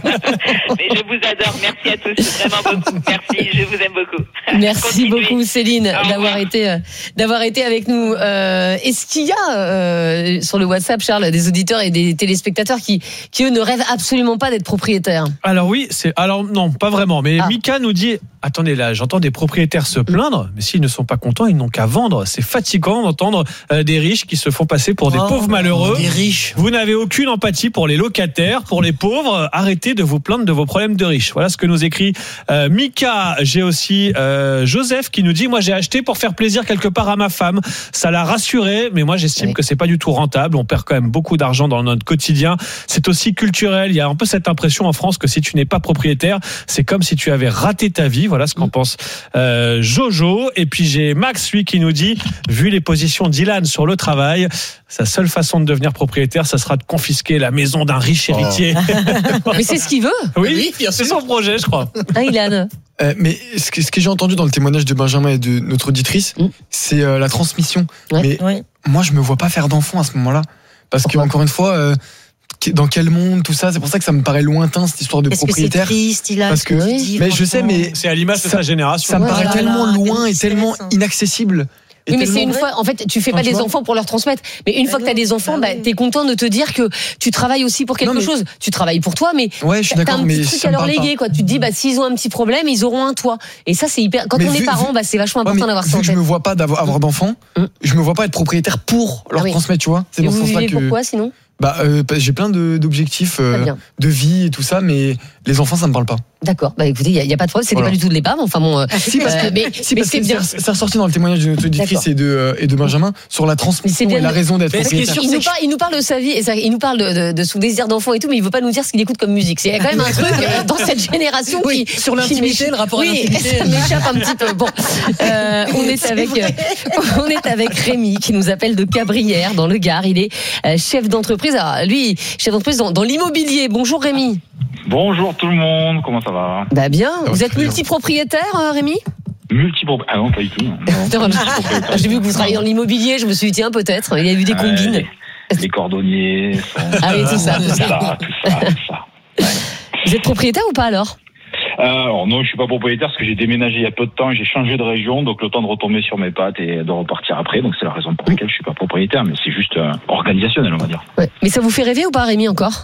Mais je vous adore, merci à tous, vraiment beaucoup. Merci, je vous aime beaucoup. Merci Continuez. beaucoup, Céline, d'avoir été, euh, d'avoir été avec nous. Euh, est-ce qu'il y a euh, sur le WhatsApp, Charles, des auditeurs et des téléspectateurs qui, qui eux, ne rêvent absolument pas d'être propriétaires? Alors oui, c'est alors non, pas vraiment. Mais ah. Mika nous dit. Attendez, là, j'entends des propriétaires se plaindre, mais s'ils ne sont pas contents, ils n'ont qu'à vendre. C'est fatigant d'entendre euh, des riches qui se font passer pour des oh, pauvres malheureux. Des riches. Vous n'avez aucune empathie pour les locataires, pour les pauvres. Arrêtez de vous plaindre de vos problèmes de riches. Voilà ce que nous écrit euh, Mika. J'ai aussi euh, Joseph qui nous dit, moi j'ai acheté pour faire plaisir quelque part à ma femme. Ça l'a rassuré, mais moi j'estime oui. que c'est pas du tout rentable. On perd quand même beaucoup d'argent dans notre quotidien. C'est aussi culturel. Il y a un peu cette impression en France que si tu n'es pas propriétaire, c'est comme si tu avais raté ta vie. Voilà ce qu'en pense euh, Jojo. Et puis j'ai Max, lui, qui nous dit, vu les positions d'Ilan sur le travail, sa seule façon de devenir propriétaire, ça sera de confisquer la maison d'un riche héritier. Oh. Mais c'est ce qu'il veut. Oui, oui c'est son projet, je crois. Ah, Ilan. Euh, mais ce que, ce que j'ai entendu dans le témoignage de Benjamin et de notre auditrice, mmh. c'est euh, la transmission. Ouais. Mais ouais. moi, je me vois pas faire d'enfant à ce moment-là. Parce que, encore une fois, euh, dans quel monde, tout ça, c'est pour ça que ça me paraît lointain, cette histoire de Est-ce propriétaire. Que c'est triste, il a parce que, dit, mais je sais, mais c'est à l'image de sa génération. Ça me paraît voilà, tellement là, loin et tellement inaccessible. Oui, mais c'est une fois, en fait, tu fais pas des enfants pour leur transmettre. Mais une fois que t'as des enfants, bah, t'es content de te dire que tu travailles aussi pour quelque non, mais... chose. Tu travailles pour toi, mais ouais, je suis t'as un mais petit truc à leur léguer, quoi. Tu te dis, bah, s'ils ont un petit problème, ils auront un toit. Et ça, c'est hyper, quand mais on vu, est parent, vu... bah, c'est vachement important ouais, d'avoir vu ça en que tête. je me vois pas d'avoir, avoir d'enfants, mmh. je me vois pas être propriétaire pour leur ah oui. transmettre, tu vois. C'est et dans vous vivez que... pourquoi, sinon? Bah, euh, j'ai plein de, d'objectifs, euh, de vie et tout ça, mais les enfants, ça me parle pas. D'accord. Bah écoutez, il y, y a pas de problème. C'était Voilà. pas du tout de l'E P A M. Enfin bon. Euh, Si, parce que, euh, mais, si, mais parce c'est que bien. ça, ça ressorti dans le témoignage de notre auditrice et de, euh, et de Benjamin sur la transmission bien et la de- raison d'être Mais ce qui est propriétaire. sûr, Il nous, parle, il nous parle de sa vie, et ça, il nous parle de, de, de son désir d'enfant et tout, mais il veut pas nous dire ce qu'il écoute comme musique. C'est quand même un truc euh, dans cette génération Oui, qui sur l'intimité, qui m'échappe- le rapport à oui, l'intimité. ça m'échappe un petit peu. Bon, euh, on est C'est avec, vrai. euh, on est avec Rémi qui nous appelle de Cabrières dans le Gard. Il est euh, chef d'entreprise. Alors lui, chef d'entreprise dans, dans l'immobilier. Bonjour Rémi. Bonjour tout le monde, comment ça va? Bah bien. Ça Vous va êtes très bien. multipropriétaire, euh, Rémi? Multipro... Ah non, pas du tout. Non. Non, J'ai vu que vous travaillez dans l'immobilier. Je me suis dit tiens peut-être. Il y a eu des combines. Ouais, les cordonniers. Ça, Ah oui, tout ça, tout ça. tout ça, tout ça. Vous êtes propriétaire ou pas alors? Euh, alors non, je suis pas propriétaire parce que j'ai déménagé il y a peu de temps, j'ai changé de région, donc le temps de retomber sur mes pattes et de repartir après. Donc c'est la raison pour laquelle je suis pas propriétaire, mais c'est juste euh, organisationnel, on va dire. Ouais. Mais ça vous fait rêver ou pas, Rémi, encore?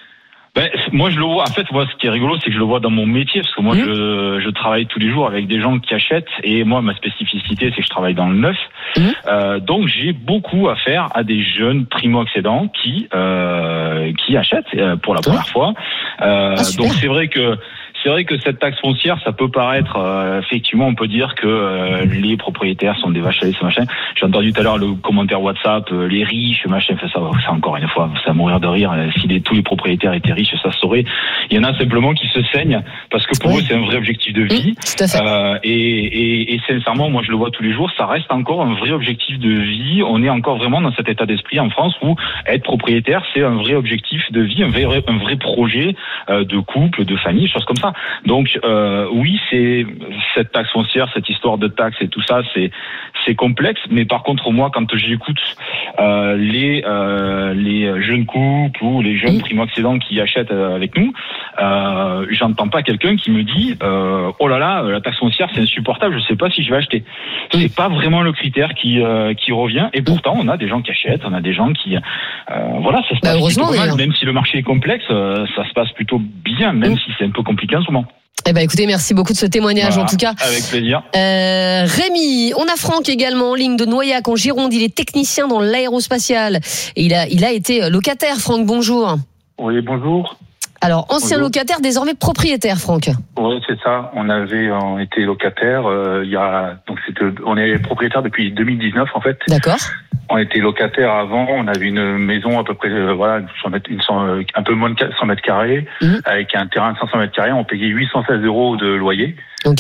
Ben, moi, je le vois. En fait, moi, ce qui est rigolo, c'est que je le vois dans mon métier, parce que moi, Mmh. je, je travaille tous les jours avec des gens qui achètent, et moi, ma spécificité, c'est que je travaille dans le neuf. Mmh. Euh, donc, j'ai beaucoup à faire à des jeunes primo-accédants qui euh, qui achètent euh, pour la première fois. Euh, Ah, super. donc, c'est vrai que c'est vrai que cette taxe foncière, ça peut paraître euh, effectivement, on peut dire que euh, les propriétaires sont des vaches à lait, ce machin. J'ai entendu tout à l'heure le commentaire WhatsApp, euh, les riches, machin, fait ça, ça encore une fois, ça à mourir de rire. Euh, Si les, tous les propriétaires étaient riches, ça se saurait. Il y en a simplement qui se saignent parce que pour Oui. eux, c'est un vrai objectif de vie. Tout à fait. Euh, et, et, et sincèrement, moi, je le vois tous les jours, ça reste encore un vrai objectif de vie. On est encore vraiment dans cet état d'esprit en France où être propriétaire, c'est un vrai objectif de vie, un vrai, un vrai projet euh, de couple, de famille, choses comme ça. Donc euh, oui, c'est cette taxe foncière, cette histoire de taxe et tout ça, c'est c'est complexe. Mais par contre, moi, quand j'écoute euh, les euh, les jeunes couples ou les jeunes primo-accédants qui achètent euh, avec nous, euh, j'entends pas quelqu'un qui me dit euh, oh là là, la taxe foncière c'est insupportable, je sais pas si je vais acheter. C'est pas vraiment le critère qui euh, qui revient. Et pourtant, on a des gens qui achètent, on a des gens qui euh, voilà, ça se Bah, passe heureusement, plutôt pas mal. d'ailleurs. Même si le marché est complexe, euh, ça se passe plutôt bien, même si c'est un peu compliqué en ce moment. Eh ben, écoutez, merci beaucoup de ce témoignage, Voilà, en tout cas. avec plaisir. Euh, Rémi, on a Franck également en ligne de Noyac en Gironde. Il est technicien dans l'aérospatial. Et il a, il a été locataire. Franck, bonjour. Oui, bonjour. Alors, ancien Bonjour. locataire, désormais propriétaire, Franck. Oui, c'est ça. On avait on était locataire. Euh, il y a donc c'était on est propriétaire depuis deux mille dix-neuf en fait. D'accord. On était locataire avant. On avait une maison à peu près euh, voilà cent mètres, une cent, euh, un peu moins de cent mètres carrés Mhm. avec un terrain de cinq cents mètres carrés. On payait huit cent seize euros de loyer. Ok.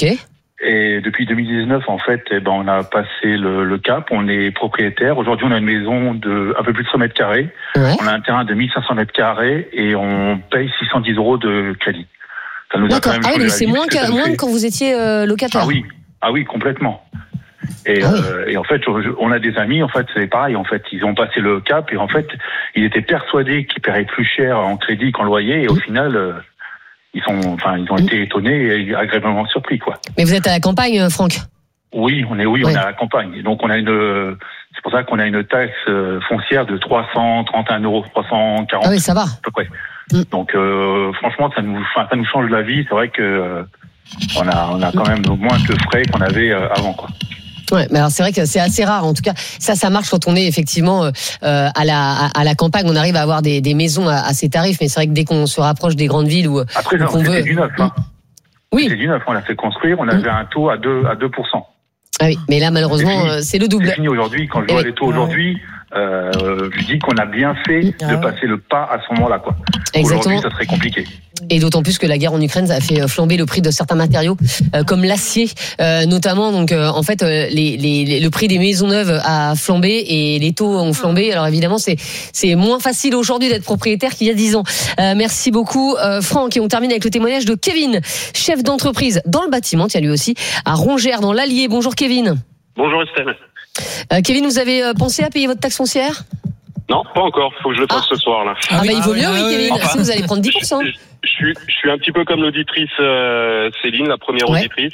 Et depuis deux mille dix-neuf, en fait, eh ben, on a passé le, le cap, on est propriétaire. Aujourd'hui, on a une maison de un peu plus de cent mètres carrés. Ouais. On a un terrain de mille cinq cents mètres carrés et on paye six cent dix euros de crédit. Ça nous a D'accord. quand même Ah oui, changé donc la c'est vie, moins, parce que que, ça nous moins fait- que quand vous étiez euh, locataire. Ah oui, ah oui, complètement. Et, Ah oui. euh, et en fait, je- on a des amis, en fait, c'est pareil. En fait, ils ont passé le cap et en fait, ils étaient persuadés qu'ils paieraient plus cher en crédit qu'en loyer. Et au final, euh, ils sont, enfin, ils ont été étonnés et agréablement surpris, quoi. Mais vous êtes à la campagne, euh, Franck. Oui, on est, oui, Ouais. on est à la campagne. Et donc, on a une, c'est pour ça qu'on a une taxe euh, foncière de trois cent trente et un euros, trois cent quarante. Ah oui, ça va. À peu près. Donc, euh, franchement, ça nous, enfin, ça nous change la vie. C'est vrai que euh, on a, on a quand même moins de frais qu'on avait euh, avant, quoi. Ouais, mais alors c'est vrai que c'est assez rare. En tout cas, ça, ça marche quand on est effectivement euh, à la à, à la campagne. On arrive à avoir des, des maisons à, à ces tarifs, mais c'est vrai que dès qu'on se rapproche des grandes villes où, Après, où non, qu'on c'était veut. du neuf. Hein. Oui. C'était du neuf. On l'a fait construire. On avait un taux à deux à deux pour cent. Ah oui, mais là malheureusement C'est fini. euh, c'est le double. C'est fini aujourd'hui. Quand je Eh vois oui. les taux aujourd'hui, euh, je dis qu'on a bien fait de passer le pas à ce moment-là, quoi. Exactement. Aujourd'hui, ça serait compliqué. Et d'autant plus que la guerre en Ukraine a fait flamber le prix de certains matériaux, euh, comme l'acier, euh, notamment. Donc, euh, en fait, euh, les, les, le prix des maisons neuves a flambé et les taux ont flambé. Alors évidemment, c'est c'est moins facile aujourd'hui d'être propriétaire qu'il y a dix ans. Euh, merci beaucoup, euh, Franck. Et on termine avec le témoignage de Kevin, chef d'entreprise dans le bâtiment, tiens lui aussi, à Rongères, dans l'Allier. Bonjour, Kevin. Bonjour Estelle. Euh, Kevin, vous avez euh, pensé à payer votre taxe foncière? Non, pas encore. Faut que je le fasse ce soir là. Ah, bah il vaut mieux, oui, Kevin. Enfin, Si vous allez prendre dix pour cent. Je suis, je suis un petit peu comme l'auditrice euh, Céline, la première Ouais. auditrice.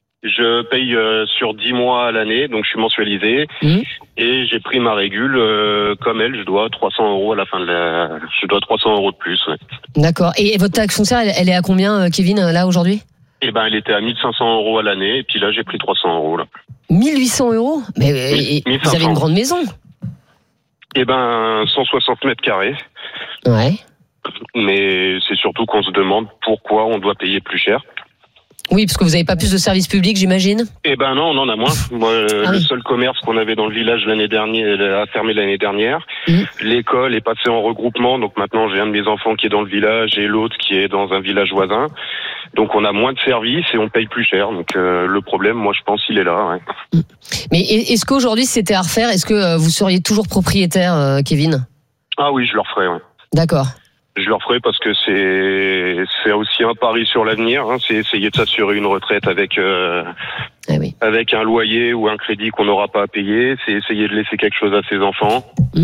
Je paye euh, sur dix mois à l'année, donc je suis mensualisé. Mmh. Et j'ai pris ma régule euh, comme elle. Je dois trois cents euros à la fin de la. Je dois trois cents euros de plus. Ouais. D'accord. Et votre taxe foncière, elle, elle est à combien, euh, Kevin, là aujourd'hui? Et ben, elle était à mille cinq cents euros à l'année. Et puis là, j'ai pris trois cents euros là. mille huit cents euros. Mais euh, Oui, et- vous avez une grande maison. Et ben, cent soixante mètres carrés. Ouais. mais c'est surtout qu'on se demande pourquoi on doit payer plus cher. Oui, parce que vous n'avez pas plus de services publics, j'imagine. Eh ben non, on en a moins. Moi, euh, Ah le oui. seul commerce qu'on avait dans le village l'année dernière a fermé l'année dernière. Mmh. L'école est passée en regroupement, donc maintenant j'ai un de mes enfants qui est dans le village et l'autre qui est dans un village voisin. Donc on a moins de services et on paye plus cher. Donc euh, le problème, moi je pense, il est là. Ouais. Mais est-ce qu'aujourd'hui, si c'était à refaire, est-ce que euh, vous seriez toujours propriétaire, euh, Kevin ? Ah oui, je le referai. Ouais. D'accord. Je le referai parce que c'est c'est aussi un pari sur l'avenir. Hein. C'est essayer de s'assurer une retraite avec euh, ah oui. avec un loyer ou un crédit qu'on n'aura pas à payer. C'est essayer de laisser quelque chose à ses enfants. Mm.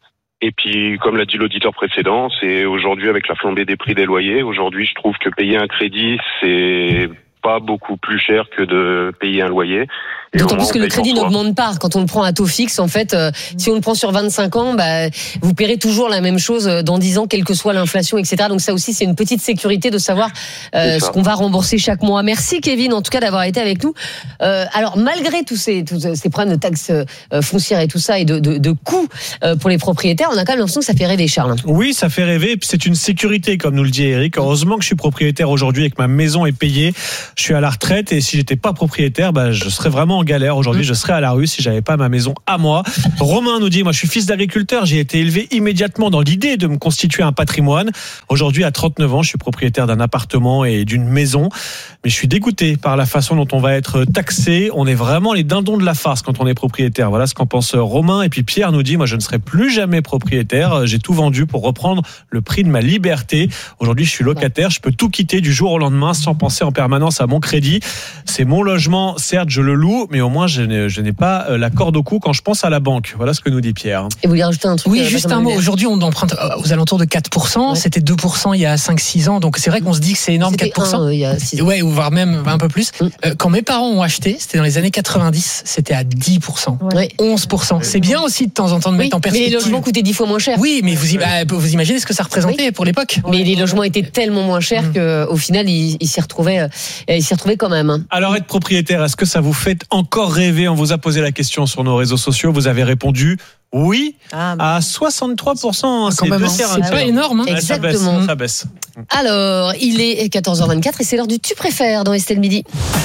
Et puis, comme l'a dit l'auditeur précédent, c'est aujourd'hui avec la flambée des prix des loyers. Aujourd'hui, je trouve que payer un crédit, c'est pas beaucoup plus cher que de payer un loyer. Et D'autant au moins, plus que on le paye crédit pour soi. n'augmente pas. Quand on le prend à taux fixe, en fait, euh, si on le prend sur vingt-cinq ans, bah, vous paierez toujours la même chose dans dix ans, quelle que soit l'inflation, et cetera. Donc ça aussi, c'est une petite sécurité de savoir euh, ce qu'on va rembourser chaque mois. Merci Kevin, en tout cas, d'avoir été avec nous. Euh, alors, malgré tous ces, tous ces problèmes de taxes euh, foncières et tout ça, et de, de, de coûts euh, pour les propriétaires, on a quand même l'impression que ça fait rêver, Charles. Oui, ça fait rêver. Et puis c'est une sécurité, comme nous le dit Eric. Heureusement que je suis propriétaire aujourd'hui et que ma maison est payée. Je suis à la retraite et si j'étais pas propriétaire, bah, je serais vraiment en galère. Aujourd'hui, je serais à la rue si j'avais pas ma maison à moi. Romain nous dit, moi, je suis fils d'agriculteur. J'ai été élevé immédiatement dans l'idée de me constituer un patrimoine. Aujourd'hui, à trente-neuf ans, je suis propriétaire d'un appartement et d'une maison. Mais je suis dégoûté par la façon dont on va être taxé. On est vraiment les dindons de la farce quand on est propriétaire. Voilà ce qu'en pense Romain. Et puis Pierre nous dit, moi, je ne serai plus jamais propriétaire. J'ai tout vendu pour reprendre le prix de ma liberté. Aujourd'hui, je suis locataire. Je peux tout quitter du jour au lendemain sans penser en permanence à mon crédit. C'est mon logement. Certes, je le loue, mais au moins, je n'ai, je n'ai pas la corde au cou quand je pense à la banque. Voilà ce que nous dit Pierre. Et vous voulez rajouter un truc? Oui, euh, juste Benjamin un mot. Muller. Aujourd'hui, on emprunte aux alentours de quatre pour cent. Ouais. C'était deux pour cent il y a cinq six ans. Donc, c'est vrai qu'on se dit que c'est énorme, C'était quatre pour cent. un, euh, il y a six ans. Ouais, ou voire même un peu plus. Mm. Euh, quand mes parents ont acheté, c'était dans les années quatre-vingt-dix, c'était à dix pour cent. Ouais. onze pour cent. C'est bien aussi de temps en temps de Oui, mettre en mais perspective. les logements coûtaient dix fois moins cher. Oui, mais vous, bah, vous imaginez ce que ça représentait pour l'époque. Mais les logements étaient tellement moins chers qu'au final, ils, ils s'y retrouvaient, euh, ils s'y retrouvaient quand même. hein. Alors, être propriétaire, est-ce que ça vous fait encore rêver? On vous a posé la question sur nos réseaux sociaux. Vous avez répondu oui Ah, bah. à soixante-trois pour cent. quand même, hein. C'est pas énorme. Hein. Ouais, ça baisse, Exactement. ça baisse. Alors, il est quatorze heures vingt-quatre et c'est l'heure du Tu préfères dans Estelle Midi.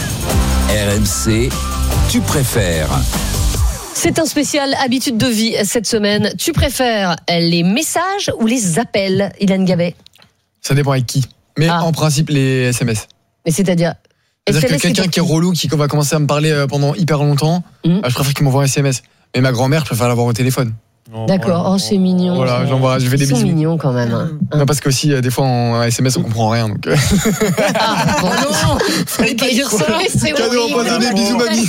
R M C, tu préfères. C'est un spécial habitude de vie cette semaine. Tu préfères les messages ou les appels, Ilan Gabet? Ça dépend avec qui. Mais Ah. en principe, les S M S. Mais c'est-à-dire C'est-à-dire que S M S, c'est quelqu'un pour qui est relou, qui va commencer à me parler euh, pendant hyper longtemps, Mhm. bah, je préfère qu'il m'envoie un S M S. Mais ma grand-mère, je préfère l'avoir au téléphone. D'accord, oh c'est mignon. Voilà, j'envoie, je fais des Ils sont bisous. mignons quand même. hein. Non, parce que aussi, euh, des fois, en S M S, on comprend rien. Donc, euh, Ah, bon, non, fallait pas dire ça. C'est cadeau horrible. empoisonné, bisous mamie.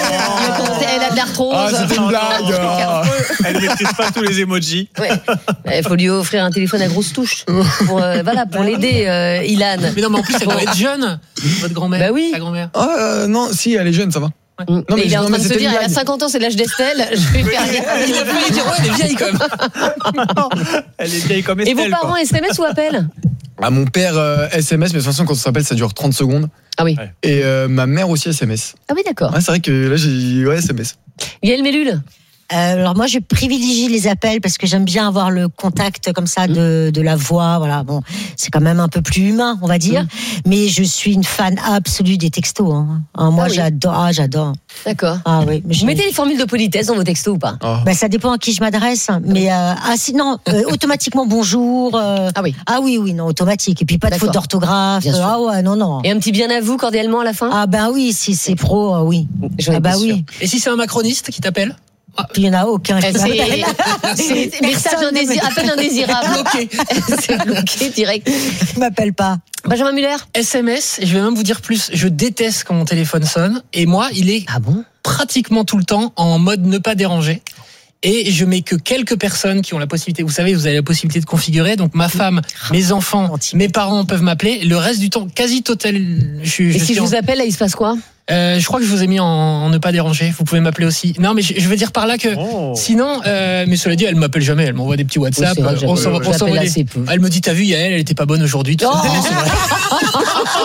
Elle a de l'arthrose. Ah, c'était une blague. ah. Elle maîtrise pas tous les emojis. Ouais. Il faut lui offrir un téléphone à grosse touche pour euh, voilà pour l'aider, euh, Ilan. Mais non, mais en plus, elle doit être jeune, votre grand-mère. Bah oui. Ta grand-mère. Ah, euh, non, si, elle est jeune, ça va. Non, mais il est je- en non, train mais de se c'était dire, une elle a blague. cinquante ans, c'est l'âge d'Estelle. Je vais faire Il a failli dire, ouais, elle est vieille quand même. Elle est vieille comme Et Estelle. vos parents, quoi. S M S ou appel? Ah, mon père, euh, S M S, mais de toute façon, quand on s'appelle, ça dure trente secondes. Ah oui. Et euh, ma mère aussi, S M S. Ah oui, d'accord. Ouais, c'est vrai que là, j'ai. Ouais, S M S. Yael Mellul? Euh, alors moi je privilégie les appels parce que j'aime bien avoir le contact comme ça de, de la voix, voilà. Bon, c'est quand même un peu plus humain, on va dire. Mm. Mais je suis une fan absolue des textos. Hein. Hein, moi Ah oui. j'adore, ah, j'adore. D'accord. Ah oui. mais Vous je- mettez les formules de politesse dans vos textos ou pas? Oh. Bah, ça dépend à qui je m'adresse, mais euh, ah si non, euh, automatiquement bonjour. euh, Ah oui. ah oui oui non automatique et puis pas de D'accord. faute d'orthographe. Bien sûr. Ah ouais non non. Et un petit bien à vous cordialement à la fin? Ah ben oui si c'est pro euh, oui. J'en ai Ah bah pas sûr. oui. Et si c'est un macroniste qui t'appelle? Il y en a aucun. Eh, qui C'est, m'appelle. c'est message Personne ne indésir- à peine indésirable. Bloqué. C'est bloqué direct. m'appelle pas. Benjamin Muller? S M S, et je vais même vous dire plus, je déteste quand mon téléphone sonne. Et moi, il est Ah bon? pratiquement tout le temps en mode ne pas déranger. Et je mets que quelques personnes qui ont la possibilité. Vous savez, vous avez la possibilité de configurer. Donc ma femme, mes enfants, mes parents peuvent m'appeler. Le reste du temps, quasi total. Je, suis- Et je si suis je en- vous appelle, là, il se passe quoi? Euh, je crois que je vous ai mis en, en ne pas déranger. Vous pouvez m'appeler aussi. Non, mais je, je veux dire par là que oh. sinon, euh, mais cela dit, elle m'appelle jamais. Elle m'envoie des petits WhatsApp. Oui, vrai, on s'envoie, on s'envoie des... Elle me dit, t'as vu, Yael, elle était pas bonne aujourd'hui. Tout oh. ça.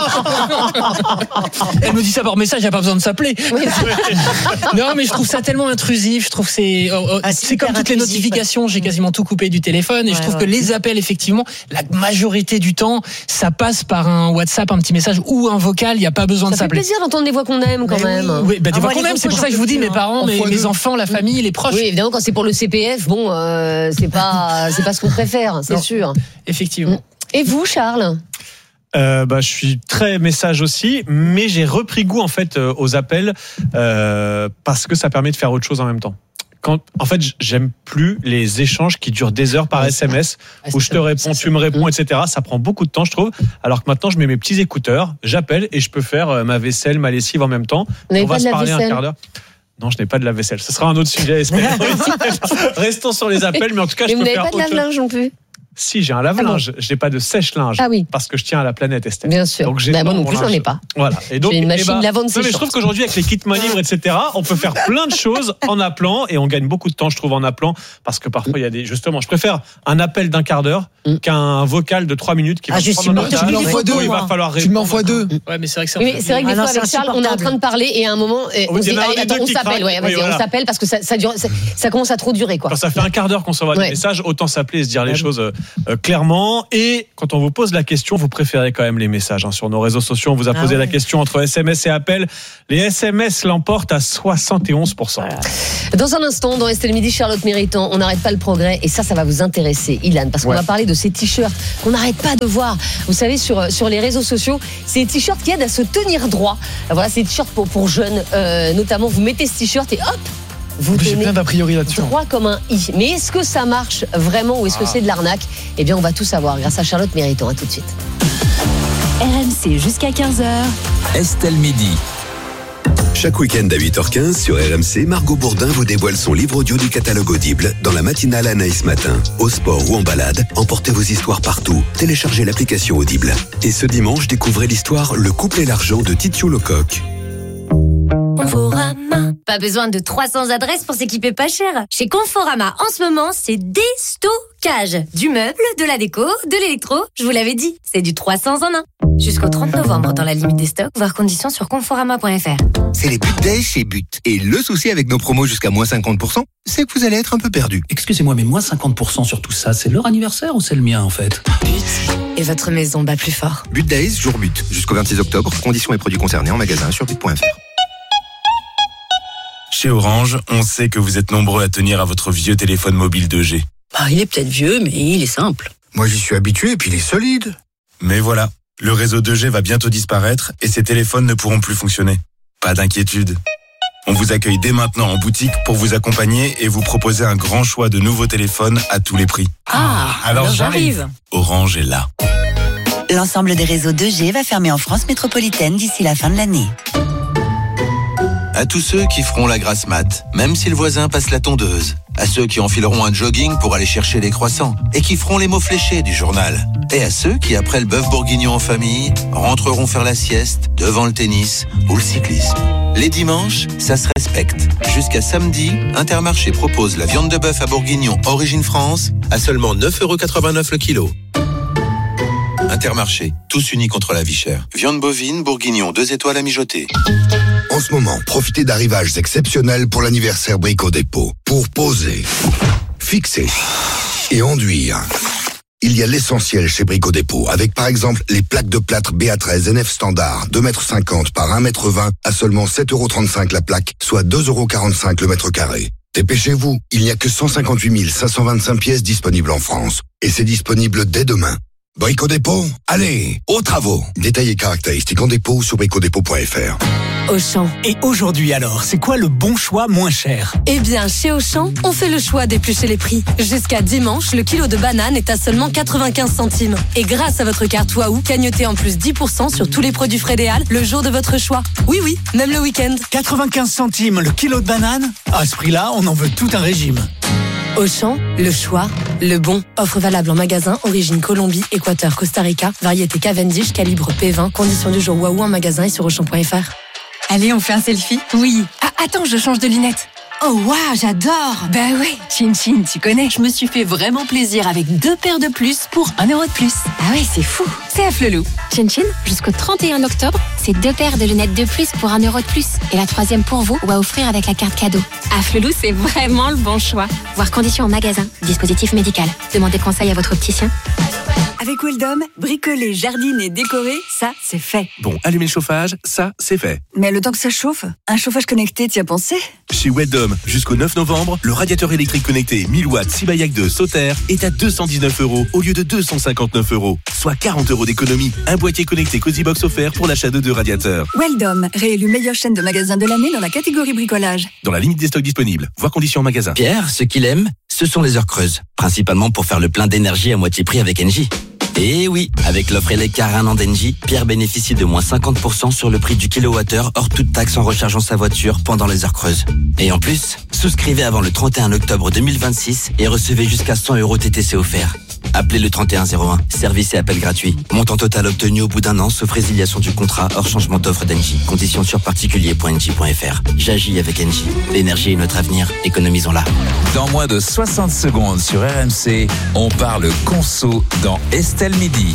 Elle me dit ça par message. Il n'y a pas besoin de s'appeler. Oui, non, mais je trouve ça tellement intrusif. Je trouve que c'est, oh, ah, c'est comme toutes les notifications. J'ai quasiment tout coupé du téléphone et ouais, je trouve ouais. que les appels, effectivement, la majorité du temps, ça passe par un WhatsApp, un petit message ou un vocal. Il n'y a pas besoin ça de s'appeler. Ça fait plaisir d'entendre des voix qu'on aime quand mais même. Oui, bah, des ah, voix qu'on aime. C'est pour ça que je vous dis, mes parents, mes, mes enfants, la famille, les proches. Oui, évidemment, quand c'est pour le C P F, bon, euh, c'est pas, c'est pas ce qu'on préfère, c'est non. sûr. Effectivement. Et vous, Charles? Euh, bah, je suis très message aussi, mais j'ai repris goût en fait euh, aux appels euh, parce que ça permet de faire autre chose en même temps. Quand, en fait, j'aime plus les échanges qui durent des heures par S M S, où je te réponds, tu me réponds, et cetera. Ça prend beaucoup de temps, je trouve. Alors que maintenant, je mets mes petits écouteurs, j'appelle et je peux faire ma vaisselle, ma lessive en même temps. On va se parler un quart d'heure. Non, je n'ai pas de lave-vaisselle. Ce sera un autre sujet. Restons sur les appels, mais en tout cas, mais je peux faire autre chose. Vous n'avez pas de lave-linge non plus? Si, j'ai un lave-linge, ah bon. J'ai pas de sèche-linge. Ah oui. Parce que je tiens à la planète, Estelle. Bien sûr. Donc j'ai bah, moi non plus, j'en ai pas. Voilà. Et donc, j'ai une machine eh ben, lavante séchante. Mais je trouve qu'aujourd'hui, avec les kits main libre, et cetera, on peut faire plein de choses en appelant et on gagne beaucoup de temps, je trouve, en appelant. Parce que parfois, il y a des, justement, je préfère un appel d'un quart d'heure mm. qu'un vocal de trois minutes qui ah, va juste prendre tu me l'envoies deux. Il va falloir Tu m'envoies deux. Ouais, mais c'est vrai que c'est oui, c'est vrai que des fois, avec Charles, on est en train de parler et à un moment, on se dit, attends, on s'appelle, ouais, vas-y, on s'appelle parce que ça dure, ça commence à trop durer, quoi. Quand ça fait un quart d'heure qu'on s'envoie des messages, autant s'appeler et se dire les choses clairement. Et quand on vous pose la question, vous préférez quand même les messages. Hein. Sur nos réseaux sociaux, on vous a posé ah ouais. la question entre S M S et appel. Les S M S l'emportent à soixante et onze pour cent. Voilà. Dans un instant, dans Estelle Midi, Charlotte Méritant, on n'arrête pas le progrès. Et ça, ça va vous intéresser, Ilan, parce qu'on ouais. va parler de ces t-shirts qu'on n'arrête pas de voir. Vous savez, sur, sur les réseaux sociaux, ces t-shirts qui aident à se tenir droit. Voilà, ces t-shirts pour, pour jeunes, euh, notamment. Vous mettez ce t-shirt et hop, vous J'ai plein d'a priori là-dessus. Droit comme un i. Mais est-ce que ça marche vraiment ou est-ce que c'est de l'arnaque? Eh bien, on va tout savoir grâce à Charlotte Méritant. À tout de suite. R M C jusqu'à quinze heures. Estelle Midi. Chaque week-end à huit heures quinze sur R M C, Margot Bourdin vous dévoile son livre audio du catalogue Audible dans la matinale Anaïs Matin. Au sport ou en balade, emportez vos histoires partout. Téléchargez l'application Audible. Et ce dimanche, découvrez l'histoire Le couple et l'argent de Titiou Lecoq. Conforama. Pas besoin de trois cents adresses pour s'équiper pas cher. Chez Conforama, en ce moment, c'est déstockage. Du meuble, de la déco, de l'électro. Je vous l'avais dit, c'est du trois cents en un. Jusqu'au trente novembre dans la limite des stocks, voir conditions sur conforama point f r. C'est les But Days chez But. Et le souci avec nos promos jusqu'à moins cinquante pour cent, c'est que vous allez être un peu perdu. Excusez-moi, mais moins cinquante pour cent sur tout ça, c'est leur anniversaire ou c'est le mien en fait? But. Et votre maison bat plus fort. But Days, jour But. Jusqu'au vingt-six octobre. Conditions et produits concernés en magasin sur but point f r. Chez Orange, on sait que vous êtes nombreux à tenir à votre vieux téléphone mobile deux G. Bah, il est peut-être vieux, mais il est simple. Moi, j'y suis habitué et puis il est solide. Mais voilà, le réseau deux G va bientôt disparaître et ces téléphones ne pourront plus fonctionner. Pas d'inquiétude. On vous accueille dès maintenant en boutique pour vous accompagner et vous proposer un grand choix de nouveaux téléphones à tous les prix. Ah, alors, alors j'arrive. Orange est là. L'ensemble des réseaux deux G va fermer en France métropolitaine d'ici la fin de l'année. À tous ceux qui feront la grasse mat, même si le voisin passe la tondeuse. À ceux qui enfileront un jogging pour aller chercher les croissants et qui feront les mots fléchés du journal. Et à ceux qui, après le bœuf bourguignon en famille, rentreront faire la sieste devant le tennis ou le cyclisme. Les dimanches, ça se respecte. Jusqu'à samedi, Intermarché propose la viande de bœuf à bourguignon Origine France à seulement neuf euros quatre-vingt-neuf le kilo. Intermarché, tous unis contre la vie chère. Viande bovine, bourguignon, deux étoiles à mijoter. En ce moment, profitez d'arrivages exceptionnels pour l'anniversaire Brico Dépôt. Pour poser, fixer et enduire. Il y a l'essentiel chez Brico Dépôt, avec par exemple les plaques de plâtre B A treize N F standard, deux mètres cinquante par un mètre vingt à seulement sept euros trente-cinq la plaque, soit deux euros quarante-cinq le mètre carré. Dépêchez-vous, il n'y a que cent cinquante-huit mille cinq cent vingt-cinq pièces disponibles en France. Et c'est disponible dès demain. Brico Dépôt, allez, aux travaux. Détails et caractéristiques en dépôt sur brico dépôt point f r. Auchan. Et aujourd'hui alors, c'est quoi le bon choix moins cher? Eh bien, chez Auchan, on fait le choix d'éplucher les prix. Jusqu'à dimanche, le kilo de banane est à seulement quatre-vingt-quinze centimes. Et grâce à votre carte Waouh, gagnotez en plus dix pour cent sur tous les produits Frédéal le jour de votre choix. Oui, oui, même le week-end. quatre-vingt-quinze centimes le kilo de banane? À ce prix-là, on en veut tout un régime. Auchan, le choix, le bon. Offre valable en magasin, origine Colombie, Équateur, Costa Rica, variété Cavendish, calibre P vingt, conditions du jour Waouh en magasin et sur auchan point f r. Allez, on fait un selfie? Oui. Ah, attends, je change de lunettes. Oh waouh, j'adore. Bah ouais, Chin Chin, tu connais. Je me suis fait vraiment plaisir avec deux paires de plus pour un euro de plus. Ah ouais, c'est fou. C'est à Flelou. Chin Chin, jusqu'au trente et un octobre, c'est deux paires de lunettes de plus pour un euro de plus. Et la troisième pour vous ou à offrir avec la carte cadeau. À Flelou, c'est vraiment le bon choix. Voir conditions en magasin. Dispositif médical. Demandez conseil à votre opticien. Avec Weldom, bricoler, jardiner, décorer, ça, c'est fait. Bon, allumer le chauffage, ça, c'est fait. Mais le temps que ça chauffe, un chauffage connecté, t'y as pensé? Chez Weldom, jusqu'au neuf novembre, le radiateur électrique connecté mille watts Sibayak deux Sauter est à deux cent dix-neuf euros au lieu de deux cent cinquante-neuf euros, soit quarante euros d'économie. Un boîtier connecté Cozybox offert pour l'achat de deux radiateurs. Weldom, réélu meilleure chaîne de magasins de l'année dans la catégorie bricolage. Dans la limite des stocks disponibles. Voir conditions en magasin. Pierre, ce qu'il aime, ce sont les heures creuses. Principalement pour faire le plein d'énergie à moitié prix avec Engie. Et oui, avec l'offre Eleccar un an d'Engie, Pierre bénéficie de moins cinquante pour cent sur le prix du kilowattheure hors toute taxe en rechargeant sa voiture pendant les heures creuses. Et en plus, souscrivez avant le trente et un octobre deux mille vingt-six et recevez jusqu'à cent euros T T C offerts. Appelez le trente et un zéro un, service et appel gratuit. Montant total obtenu au bout d'un an, sauf résiliation du contrat hors changement d'offre d'Engie. Conditions sur particulier point engie point f r. J'agis avec Engie. L'énergie est notre avenir, économisons-la. Dans moins de soixante secondes sur R M C, on parle conso dans Estelle Midi.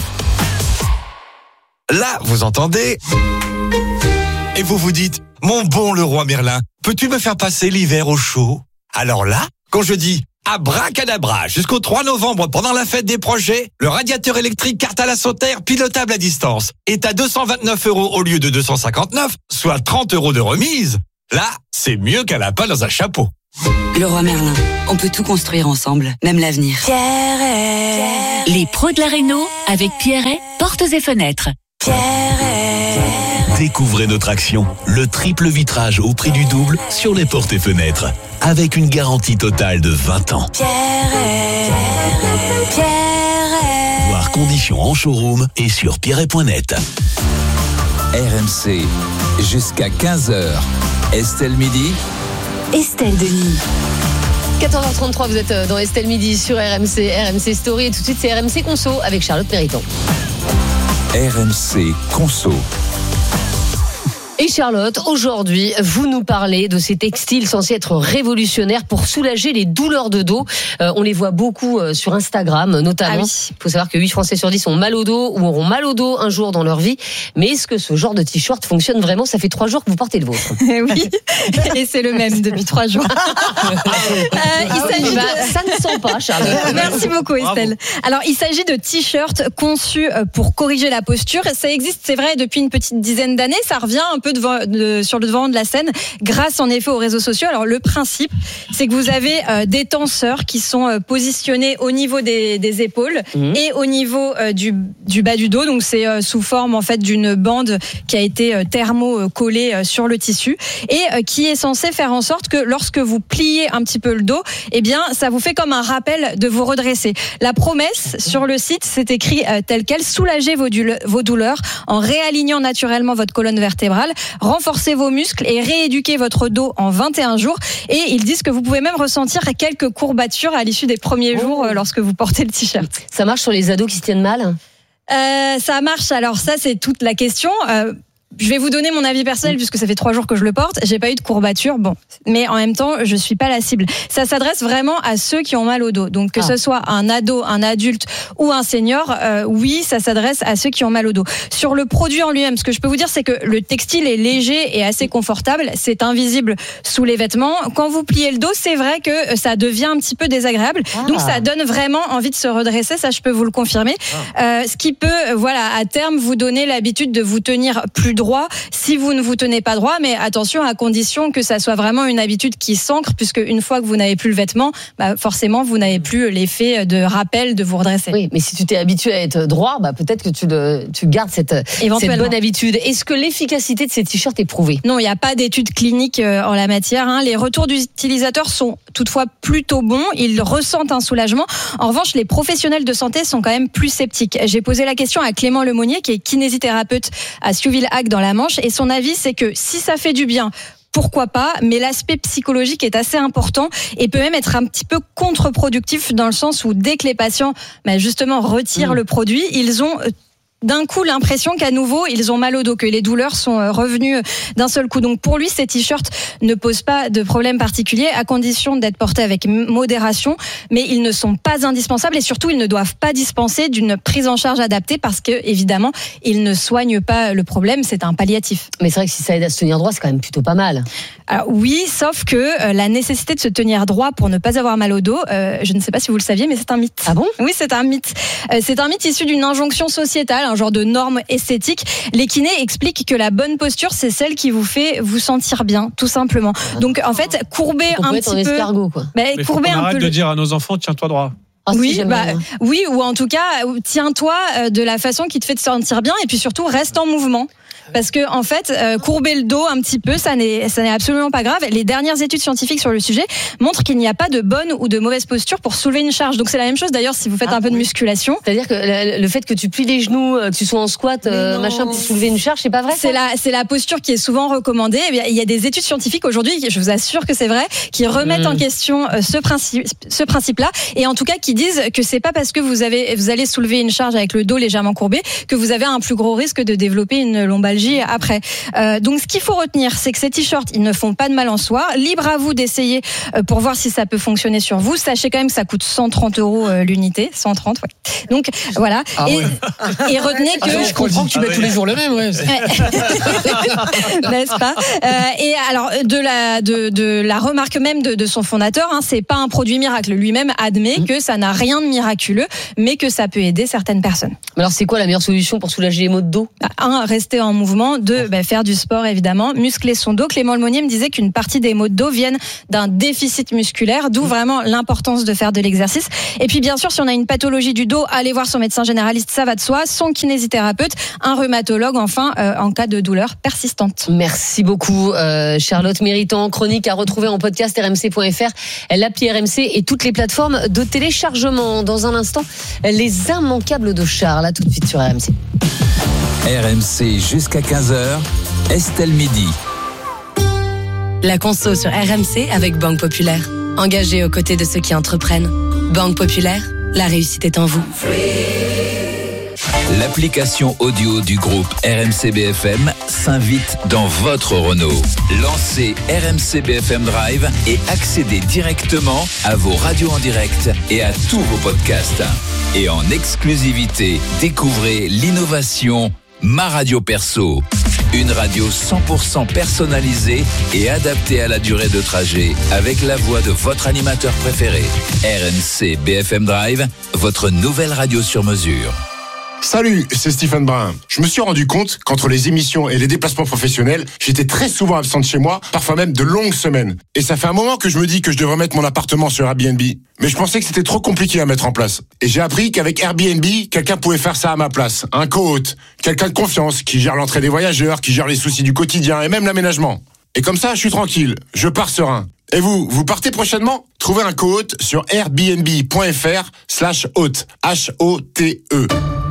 Là, vous entendez? Et vous vous dites, mon bon Leroy Merlin, peux-tu me faire passer l'hiver au chaud? Alors là, quand je dis abracadabra, jusqu'au trois novembre, pendant la fête des projets, le radiateur électrique Cartala Sauter, pilotable à distance, est à deux cent vingt-neuf euros au lieu de deux cent cinquante-neuf, soit trente euros de remise. Là, c'est mieux qu'un lapin dans un chapeau. Leroy Merlin, on peut tout construire ensemble, même l'avenir. Pierret. Les pros de la réno avec Pierret, portes et fenêtres. Pierret. Découvrez notre action, le triple vitrage au prix du double sur les portes et fenêtres, avec une garantie totale de vingt ans. Pierret. Pierret. Voir conditions en showroom et sur pierret point net. R M C, jusqu'à quinze heures. Estelle Midi. Estelle Denis. quatorze heures trente-trois, vous êtes dans Estelle Midi sur R M C, R M C Story et tout de suite c'est R M C Conso avec Charlotte Méritant. R M C Conso. Et Charlotte, aujourd'hui, vous nous parlez de ces textiles censés être révolutionnaires pour soulager les douleurs de dos. Euh, on les voit beaucoup euh, sur Instagram, notamment. Il ah oui. faut savoir que huit Français sur dix ont mal au dos ou auront mal au dos un jour dans leur vie. Mais est-ce que ce genre de t-shirt fonctionne vraiment? Ça fait trois jours que vous portez le vôtre. Oui, et c'est le même depuis trois jours. euh, il ah s'agit oui, bah, de... Ça ne sent pas, Charlotte. Merci beaucoup, Estelle. Bravo. Alors, il s'agit de t-shirts conçus pour corriger la posture. Ça existe, c'est vrai, depuis une petite dizaine d'années. Ça revient un peu devant, de, sur le devant de la scène, grâce en effet aux réseaux sociaux. Alors le principe, c'est que vous avez euh, des tenseurs qui sont euh, positionnés au niveau des, des épaules mmh. et au niveau euh, du, du bas du dos. Donc c'est euh, sous forme en fait d'une bande qui a été euh, thermo collée euh, sur le tissu et euh, qui est censé faire en sorte que lorsque vous pliez un petit peu le dos, eh bien ça vous fait comme un rappel de vous redresser. La promesse sur le site, c'est écrit euh, tel quel: soulagez vos, dule- vos douleurs en réalignant naturellement votre colonne vertébrale, renforcez vos muscles et rééduquez votre dos en vingt et un jours. Et ils disent que vous pouvez même ressentir quelques courbatures à l'issue des premiers oh. jours lorsque vous portez le t-shirt. Ça marche sur les ados qui se tiennent mal ? euh, Ça marche, alors ça c'est toute la question. Euh, Je vais vous donner mon avis personnel puisque ça fait trois jours que je le porte. J'ai pas eu de courbature, bon, mais en même temps, je suis pas la cible. Ça s'adresse vraiment à ceux qui ont mal au dos. Donc que ah. ce soit un ado, un adulte ou un senior, euh, oui, ça s'adresse à ceux qui ont mal au dos. Sur le produit en lui-même, ce que je peux vous dire, c'est que le textile est léger et assez confortable. C'est invisible sous les vêtements. Quand vous pliez le dos, c'est vrai que ça devient un petit peu désagréable. Ah. Donc ça donne vraiment envie de se redresser. Ça, je peux vous le confirmer. Ah. Euh, ce qui peut, voilà, à terme, vous donner l'habitude de vous tenir plus droit droit si vous ne vous tenez pas droit, mais attention, à condition que ça soit vraiment une habitude qui s'ancre, puisque une fois que vous n'avez plus le vêtement, bah forcément vous n'avez plus l'effet de rappel de vous redresser. Oui, mais si tu t'es habitué à être droit, bah peut-être que tu, le, tu gardes cette, cette bonne habitude. Est-ce que l'efficacité de ces t-shirts est prouvée ? Non, il n'y a pas d'études cliniques en la matière. Hein. Les retours d'utilisateurs sont toutefois plutôt bons. Ils ressentent un soulagement. En revanche, les professionnels de santé sont quand même plus sceptiques. J'ai posé la question à Clément Lemonnier, qui est kinésithérapeute à Siouville-Hague dans la Manche, et son avis, c'est que si ça fait du bien, pourquoi pas, mais l'aspect psychologique est assez important et peut même être un petit peu contre-productif, dans le sens où dès que les patients bah, justement retirent mmh. le produit, ils ont d'un coup l'impression qu'à nouveau ils ont mal au dos, que les douleurs sont revenues d'un seul coup. Donc pour lui, ces t-shirts ne posent pas de problème particulier à condition d'être portés avec modération, mais ils ne sont pas indispensables et surtout ils ne doivent pas dispenser d'une prise en charge adaptée parce que évidemment ils ne soignent pas le problème, c'est un palliatif. Mais c'est vrai que si ça aide à se tenir droit, c'est quand même plutôt pas mal. Alors oui, sauf que euh, la nécessité de se tenir droit pour ne pas avoir mal au dos, euh, je ne sais pas si vous le saviez, mais c'est un mythe. Ah bon ? Oui, c'est un mythe. Euh, c'est un mythe issu d'une injonction sociétale, un genre de norme esthétique. Les kinés expliquent que la bonne posture, c'est celle qui vous fait vous sentir bien, tout simplement. Donc en fait, courber on un peut petit être en peu, escargot, quoi. Bah, Mais courber faut qu'on un arrête peu de le... dire à nos enfants, tiens-toi droit. Ah, si, oui, j'aime bah, bien. oui, ou en tout cas, tiens-toi de la façon qui te fait te sentir bien et puis surtout reste en mouvement. Parce que en fait, euh, courber le dos un petit peu, ça n'est, ça n'est absolument pas grave. Les dernières études scientifiques sur le sujet montrent qu'il n'y a pas de bonne ou de mauvaise posture pour soulever une charge. Donc c'est la même chose d'ailleurs si vous faites ah, un peu oui. de musculation. C'est-à-dire que le, le fait que tu plies les genoux, que tu sois en squat, euh, machin, pour soulever une charge, c'est pas vrai. C'est la, c'est la posture qui est souvent recommandée. Il y a des études scientifiques aujourd'hui, je vous assure que c'est vrai, qui remettent mmh. en question ce principe, ce principe-là, et en tout cas qui disent que c'est pas parce que vous avez, vous allez soulever une charge avec le dos légèrement courbé que vous avez un plus gros risque de développer une lombalgie après. Euh, donc ce qu'il faut retenir, c'est que ces t-shirts, ils ne font pas de mal en soi. Libre à vous d'essayer euh, pour voir si ça peut fonctionner sur vous. Sachez quand même que ça coûte cent trente euros euh, l'unité, cent trente. Ouais. Donc voilà. Ah, et, ouais. et retenez que ah, je comprends que tu mets tous les jours le même, ouais. N'est-ce pas euh, Et alors de la de, de la remarque même de, de son fondateur, hein, c'est pas un produit miracle. Lui-même admet mmh. que ça n'a rien de miraculeux, mais que ça peut aider certaines personnes. Mais alors c'est quoi la meilleure solution pour soulager les maux de dos ? Un, rester en mouvement. Deux, bah, faire du sport évidemment, muscler son dos. Clément Lemonnier me disait qu'une partie des maux de dos viennent d'un déficit musculaire, d'où vraiment l'importance de faire de l'exercice. Et puis bien sûr, si on a une pathologie du dos, allez voir son médecin généraliste, ça va de soi, son kinésithérapeute, un rhumatologue enfin euh, en cas de douleur persistante. Merci beaucoup euh, Charlotte Méritant, chronique à retrouver en podcast r m c point f r, l'appli R M C et toutes les plateformes de téléchargement. Dans un instant, les immanquables de Charles, là tout de suite sur R M C. R M C jusqu'à quinze heures, Estelle Midi. La conso sur R M C avec Banque Populaire. Engagée aux côtés de ceux qui entreprennent. Banque Populaire, la réussite est en vous. L'application audio du groupe R M C B F M s'invite dans votre Renault. Lancez R M C B F M Drive et accédez directement à vos radios en direct et à tous vos podcasts. Et en exclusivité, découvrez l'innovation Ma Radio Perso. Une radio cent pour cent personnalisée et adaptée à la durée de trajet avec la voix de votre animateur préféré. R M C B F M Drive, votre nouvelle radio sur mesure. Salut, c'est Stephen Brun. Je me suis rendu compte qu'entre les émissions et les déplacements professionnels, j'étais très souvent absent de chez moi, parfois même de longues semaines. Et ça fait un moment que je me dis que je devrais mettre mon appartement sur Airbnb. Mais je pensais que c'était trop compliqué à mettre en place. Et j'ai appris qu'avec Airbnb, quelqu'un pouvait faire ça à ma place. Un co-hôte, quelqu'un de confiance, qui gère l'entrée des voyageurs, qui gère les soucis du quotidien et même l'aménagement. Et comme ça, je suis tranquille, je pars serein. Et vous, vous partez prochainement ? Trouvez un co-hôte sur airbnb.fr slash hôte, H O T E.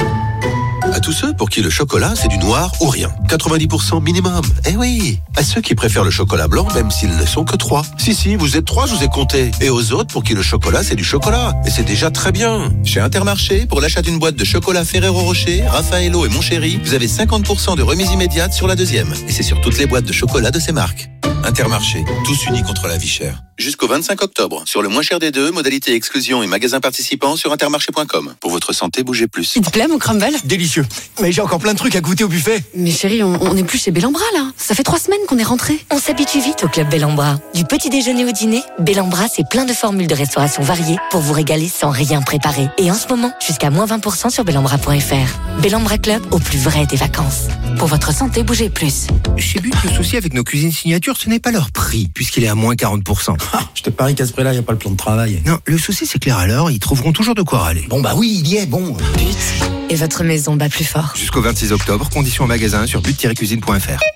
À tous ceux pour qui le chocolat, c'est du noir ou rien. quatre-vingt-dix pour cent minimum. Eh oui. À ceux qui préfèrent le chocolat blanc, même s'ils ne sont que trois. Si, si, vous êtes trois, je vous ai compté. Et aux autres pour qui le chocolat, c'est du chocolat. Et c'est déjà très bien. Chez Intermarché, pour l'achat d'une boîte de chocolat Ferrero Rocher, Raffaello et Mon Chéri, vous avez cinquante pour cent de remise immédiate sur la deuxième. Et c'est sur toutes les boîtes de chocolat de ces marques. Intermarché, tous unis contre la vie chère. Jusqu'au vingt-cinq octobre, sur le moins cher des deux, modalité exclusion et magasins participants sur intermarché point com. Pour votre santé, bougez plus. Il te plaît mon crumble ? Délicieux. Mais j'ai encore plein de trucs à goûter au buffet. Mais chérie, on, on est plus chez Bellambra là. Ça fait trois semaines qu'on est rentrés. On s'habitue vite au club Bellambra. Du petit déjeuner au dîner, Bellambra c'est plein de formules de restauration variées pour vous régaler sans rien préparer. Et en ce moment, jusqu'à moins vingt pour cent sur bellambra point f r. Bellambra Club, au plus vrai des vacances. Pour votre santé, bougez plus. Chez But, le souci avec nos cuisines signatures, ce n'est pas leur prix, puisqu'il est à moins quarante pour cent. Ah, je te parie qu'à ce prix-là, il n'y a pas le plan de travail. Non, le souci c'est clair alors, ils trouveront toujours de quoi râler. Bon bah oui, il y est, bon. But, et votre maison bat plus fort. Jusqu'au vingt-six octobre, conditions en magasin sur but tiret cuisine point f r.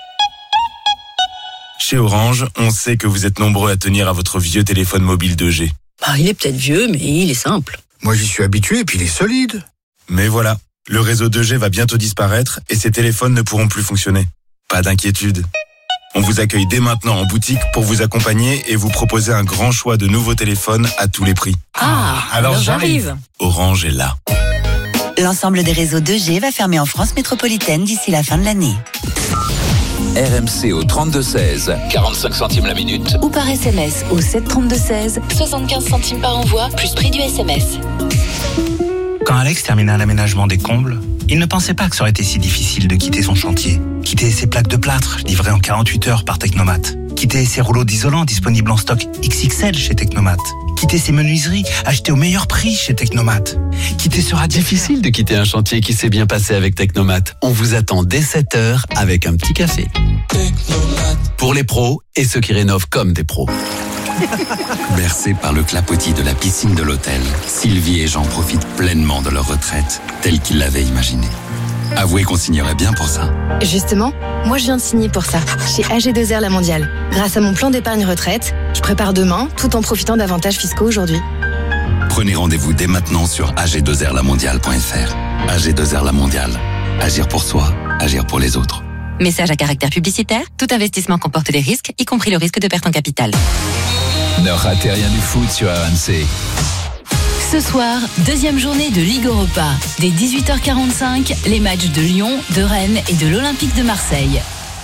Chez Orange, on sait que vous êtes nombreux à tenir à votre vieux téléphone mobile deux G. Bah, il est peut-être vieux, mais il est simple. Moi j'y suis habitué et puis il est solide. Mais voilà, le réseau deux G va bientôt disparaître et ces téléphones ne pourront plus fonctionner. Pas d'inquiétude. On vous accueille dès maintenant en boutique pour vous accompagner et vous proposer un grand choix de nouveaux téléphones à tous les prix. Ah, alors, alors j'arrive. Orange est là. L'ensemble des réseaux deux G va fermer en France métropolitaine d'ici la fin de l'année. R M C au trente-deux seize, quarante-cinq centimes la minute. Ou par S M S au sept trente-deux seize, soixante-quinze centimes par envoi, plus prix du S M S. Quand Alex terminait l'aménagement des combles, il ne pensait pas que ça aurait été si difficile de quitter son chantier. Quitter ses plaques de plâtre, livrées en quarante-huit heures par Technomat. Quitter ses rouleaux d'isolant disponibles en stock X X L chez Technomat. Quitter ses menuiseries achetées au meilleur prix chez Technomat. Quitter ce radiateur. Difficile de quitter un chantier qui s'est bien passé avec Technomat. On vous attend dès sept heures avec un petit café. Technomat. Pour les pros et ceux qui rénovent comme des pros. Bercés par le clapotis de la piscine de l'hôtel, Sylvie et Jean profitent pleinement de leur retraite, telle qu'ils l'avaient imaginée. Avouez qu'on signerait bien pour ça. Justement, moi je viens de signer pour ça, chez A G deux R La Mondiale. Grâce à mon plan d'épargne retraite, je prépare demain tout en profitant d'avantages fiscaux aujourd'hui. Prenez rendez-vous dès maintenant sur a g deux r la mondiale point f r. A G deux R La Mondiale. Agir pour soi, agir pour les autres. Message à caractère publicitaire. Tout investissement comporte des risques, y compris le risque de perte en capital. Ne ratez rien du foot sur R M C. Ce soir, deuxième journée de Ligue Europa. Dès dix-huit heures quarante-cinq, les matchs de Lyon, de Rennes et de l'Olympique de Marseille.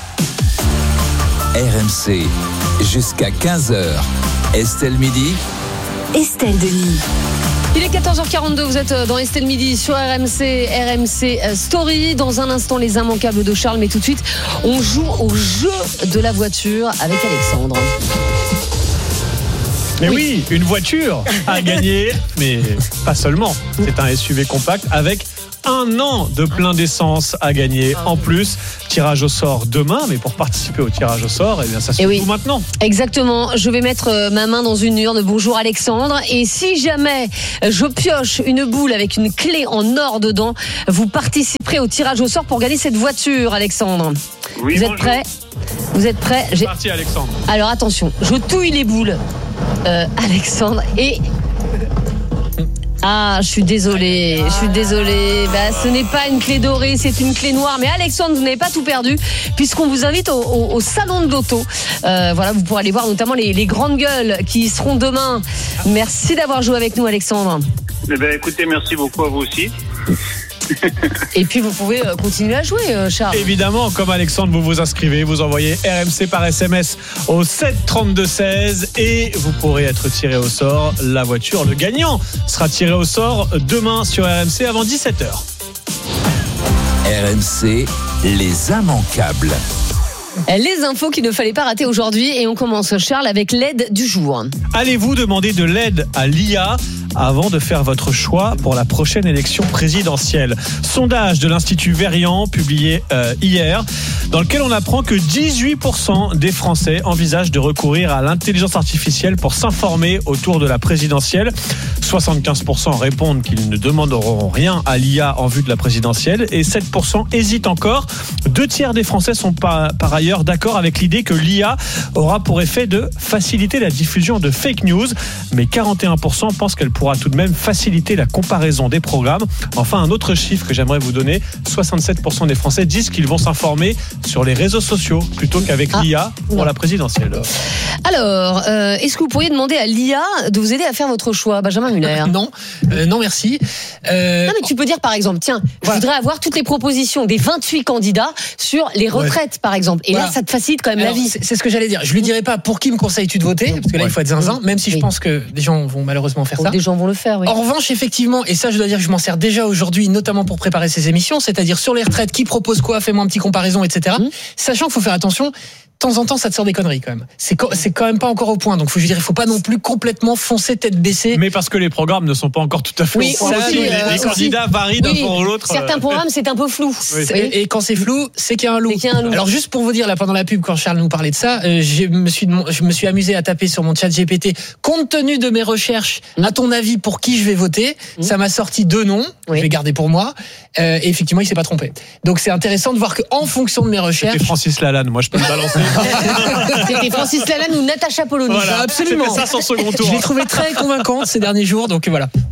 R M C, jusqu'à quinze heures. Estelle Midi. Estelle Denis. Il est quatorze heures quarante-deux, vous êtes dans Estelle Midi sur R M C, R M C Story. Dans un instant, les immanquables de Charles, mais tout de suite, on joue au jeu de la voiture avec Alexandre. Mais oui, une voiture à gagner, mais pas seulement. C'est un S U V compact avec un an de plein d'essence à gagner. En plus, tirage au sort demain, mais pour participer au tirage au sort, eh bien ça se oui. joue maintenant. Exactement, je vais mettre ma main dans une urne. Bonjour Alexandre. Et si jamais je pioche une boule avec une clé en or dedans, vous participerez au tirage au sort pour gagner cette voiture, Alexandre. Oui, vous êtes bonjour. prêts ? Vous êtes prêts ? C'est parti, Alexandre. Alors attention, je touille les boules, euh, Alexandre, et... Ah, je suis désolée, je suis désolée. Bah, ce n'est pas une clé dorée, c'est une clé noire. Mais Alexandre, vous n'avez pas tout perdu, puisqu'on vous invite au, au, au salon de l'auto. Euh, voilà, vous pourrez aller voir notamment les, les grandes gueules qui y seront demain. Merci d'avoir joué avec nous, Alexandre. Eh bien, écoutez, merci beaucoup à vous aussi. Et puis vous pouvez continuer à jouer, Charles. Évidemment, comme Alexandre, vous vous inscrivez, vous envoyez R M C par S M S au sept trente-deux seize et vous pourrez être tiré au sort. La voiture, le gagnant, sera tiré au sort demain sur R M C avant dix-sept heures. R M C, les immanquables. Les infos qu'il ne fallait pas rater aujourd'hui. Et on commence, Charles, avec l'aide du jour. Allez-vous demander de l'aide à l'I A avant de faire votre choix pour la prochaine élection présidentielle? Sondage de l'Institut Verian publié euh, hier, dans lequel on apprend que dix-huit pour cent des Français envisagent de recourir à l'intelligence artificielle pour s'informer autour de la présidentielle. soixante-quinze pour cent répondent qu'ils ne demanderont rien à l'I A en vue de la présidentielle et sept pour cent hésitent encore. Deux tiers des Français sont par, par ailleurs d'accord avec l'idée que l'I A aura pour effet de faciliter la diffusion de fake news, mais quarante et un pour cent pensent qu'elle pourra tout de même faciliter la comparaison des programmes. Enfin, un autre chiffre que j'aimerais vous donner, soixante-sept pour cent des Français disent qu'ils vont s'informer sur les réseaux sociaux plutôt qu'avec ah, l'I A pour non. la présidentielle. Alors, euh, est-ce que vous pourriez demander à l'I A de vous aider à faire votre choix, Benjamin Muller? Non, euh, non merci. Euh... Non mais tu peux dire par exemple, tiens, voilà. je voudrais avoir toutes les propositions des vingt-huit candidats sur les retraites ouais. par exemple. Et voilà. là, ça te facilite quand même Alors, la vie. C'est, c'est ce que j'allais dire. Je lui dirais pas pour qui me conseilles-tu de voter, parce que là ouais. il faut être zinzin, même si oui. je pense que des gens vont malheureusement faire ça. Des gens vont le faire, oui. En revanche, effectivement, et ça je dois dire que je m'en sers déjà aujourd'hui, notamment pour préparer ces émissions, c'est-à-dire sur les retraites, qui propose quoi, fais-moi un petit comparaison, et cetera. Mmh. Sachant qu'il faut faire attention. De temps en temps, ça te sort des conneries quand même. C'est, co- c'est quand même pas encore au point. Donc, faut, je veux dire, il faut pas non plus complètement foncer tête baissée. Mais parce que les programmes ne sont pas encore tout à fait oui, au point. Ça, aussi, oui, les, euh, les candidats aussi. varient d'un oui, jour ou l'autre. Certains programmes, c'est un peu flou. Oui. Et, et quand c'est flou, c'est qu'il y a un loup. qu'il y a un loup. Alors, juste pour vous dire, là, pendant la pub, quand Charles nous parlait de ça, euh, je me suis, je me suis amusé à taper sur mon chat G P T. Compte tenu de mes recherches, mmh. à ton avis, pour qui je vais voter, mmh. ça m'a sorti deux noms. Oui. Je vais garder pour moi. Euh, et effectivement, il s'est pas trompé. Donc, c'est intéressant de voir qu'en fonction de mes recherches. C'était Francis Lalanne. Moi, je peux me balancer. C'était Francis Lalanne ou Natacha Polony. Voilà, absolument. C'était ça son second tour. Je l'ai trouvé très convaincante ces derniers jours, donc voilà.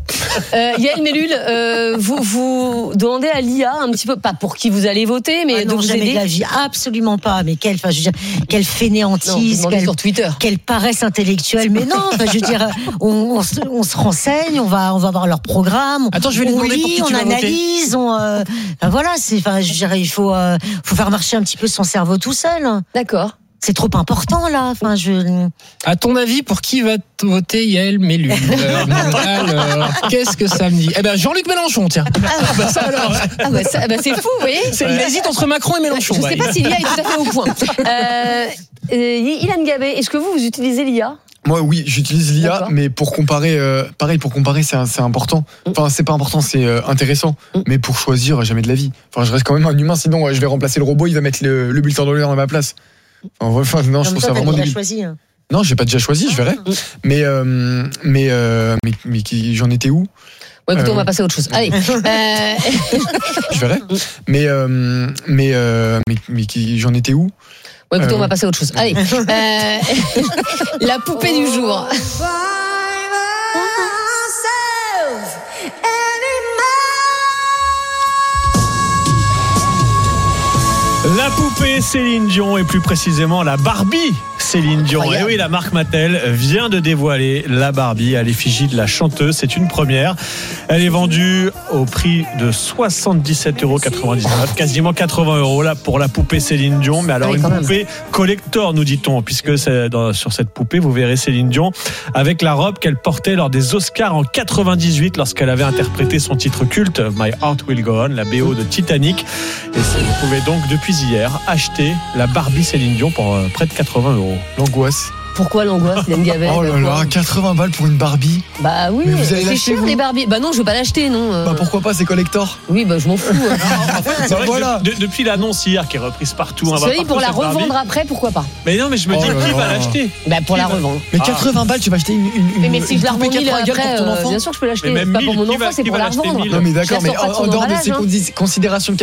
Euh, Yael Mellul, euh, vous, vous demandez à l'I A un petit peu, pas pour qui vous allez voter, mais ah de non, vous jamais aider. de la vie, absolument pas. Mais quelle, enfin, je veux dire, quelle fainéantise, non, quelle, sur Twitter. quelle paresse intellectuelle. Mais non, enfin, je veux dire, on, on, se, on se renseigne, on va, on va voir leur programme. Attends, je vais lui on demander lit, pour qui tu on vas analyse, on, euh, enfin, voilà, c'est, enfin, je dirais, il faut, euh, faut faire marcher un petit peu son cerveau tout seul. D'accord. C'est trop important là. Enfin, je. À ton avis, pour qui va voter Yael Mellul euh, alors, qu'est-ce que ça me dit? Eh ben Jean-Luc Mélenchon, tiens. Ah, bah, ça alors. Ah bah, ça, bah, c'est fou, vous voyez. C'est, il hésite entre Macron et Mélenchon. Je ne sais pas si l'I A est tout à fait au point. Euh, euh, Ilan Gabé, est-ce que vous, vous utilisez l'I A? Moi, oui, j'utilise l'I A, D'accord. mais pour comparer, euh, pareil, pour comparer, c'est, c'est important. Enfin, c'est pas important, c'est euh, intéressant. Mm. Mais pour choisir, jamais de la vie. Enfin, je reste quand même un humain, sinon ouais, je vais remplacer le robot, il va mettre le, le bulletin d'honneur à ma place. Enfin, ouais, enfin, non, je trouve ça vraiment débile. Choisi, hein. Non, j'ai pas déjà choisi, je verrai. Mm. Mais, euh, mais, euh, mais, mais qui, j'en étais où? Ouais, écoutez, Euh, on va passer à autre chose. Allez. Euh... Je verrai. Mais, euh, mais, euh, mais, mais qui, j'en étais où? Ouais, écoutez, Euh, on va passer à autre chose. Allez. Euh... La poupée du jour. La poupée Céline Dion et plus précisément la Barbie Céline Dion. Et oui, la marque Mattel vient de dévoiler la Barbie à l'effigie de la chanteuse. C'est une première. Elle est vendue au prix de soixante-dix-sept euros quatre-vingt-dix-neuf, quasiment quatre-vingts euros là pour la poupée Céline Dion. Mais alors Oui, une quand même. poupée collector, nous dit-on, puisque c'est dans, sur cette poupée, vous verrez Céline Dion avec la robe qu'elle portait lors des Oscars en quatre-vingt-dix-huit lorsqu'elle avait interprété son titre culte My Heart Will Go On, la B O de Titanic. Et c'est- vous pouvez donc depuis hier acheter la Barbie Céline Dion pour euh, près de quatre-vingts euros. L'angoisse. Pourquoi l'angoisse, Ilan Gabé? Oh là là, quatre-vingts balles pour une Barbie. Bah oui, Mais vous allez c'est l'acheter, cher vous les Barbie. Bah non, je veux pas l'acheter, non. euh. Bah pourquoi pas, c'est collector. Oui, bah je m'en fous. euh. C'est vrai que voilà. de- de- depuis l'annonce hier qui est reprise partout, hein, C'est vrai, partout, pour la cette Barbie. revendre après, pourquoi pas? Mais non, mais je me Oh dis là qui là. va l'acheter? Bah pour Qui la va- revendre. Mais Ah. quatre-vingts balles, tu vas acheter une, une, Mais, une, mais si une je la poupée revends mille quatre-vingts gueules après, pour ton euh, enfant. bien sûr que je peux l'acheter. Mais C'est même pas pour mille, mon qui va- enfant, c'est qui pour va la l'acheter revendre. mille? Non mais Je la d'accord, mais sors pas de en, son en dehors de emballage, ces hein. condi- considérations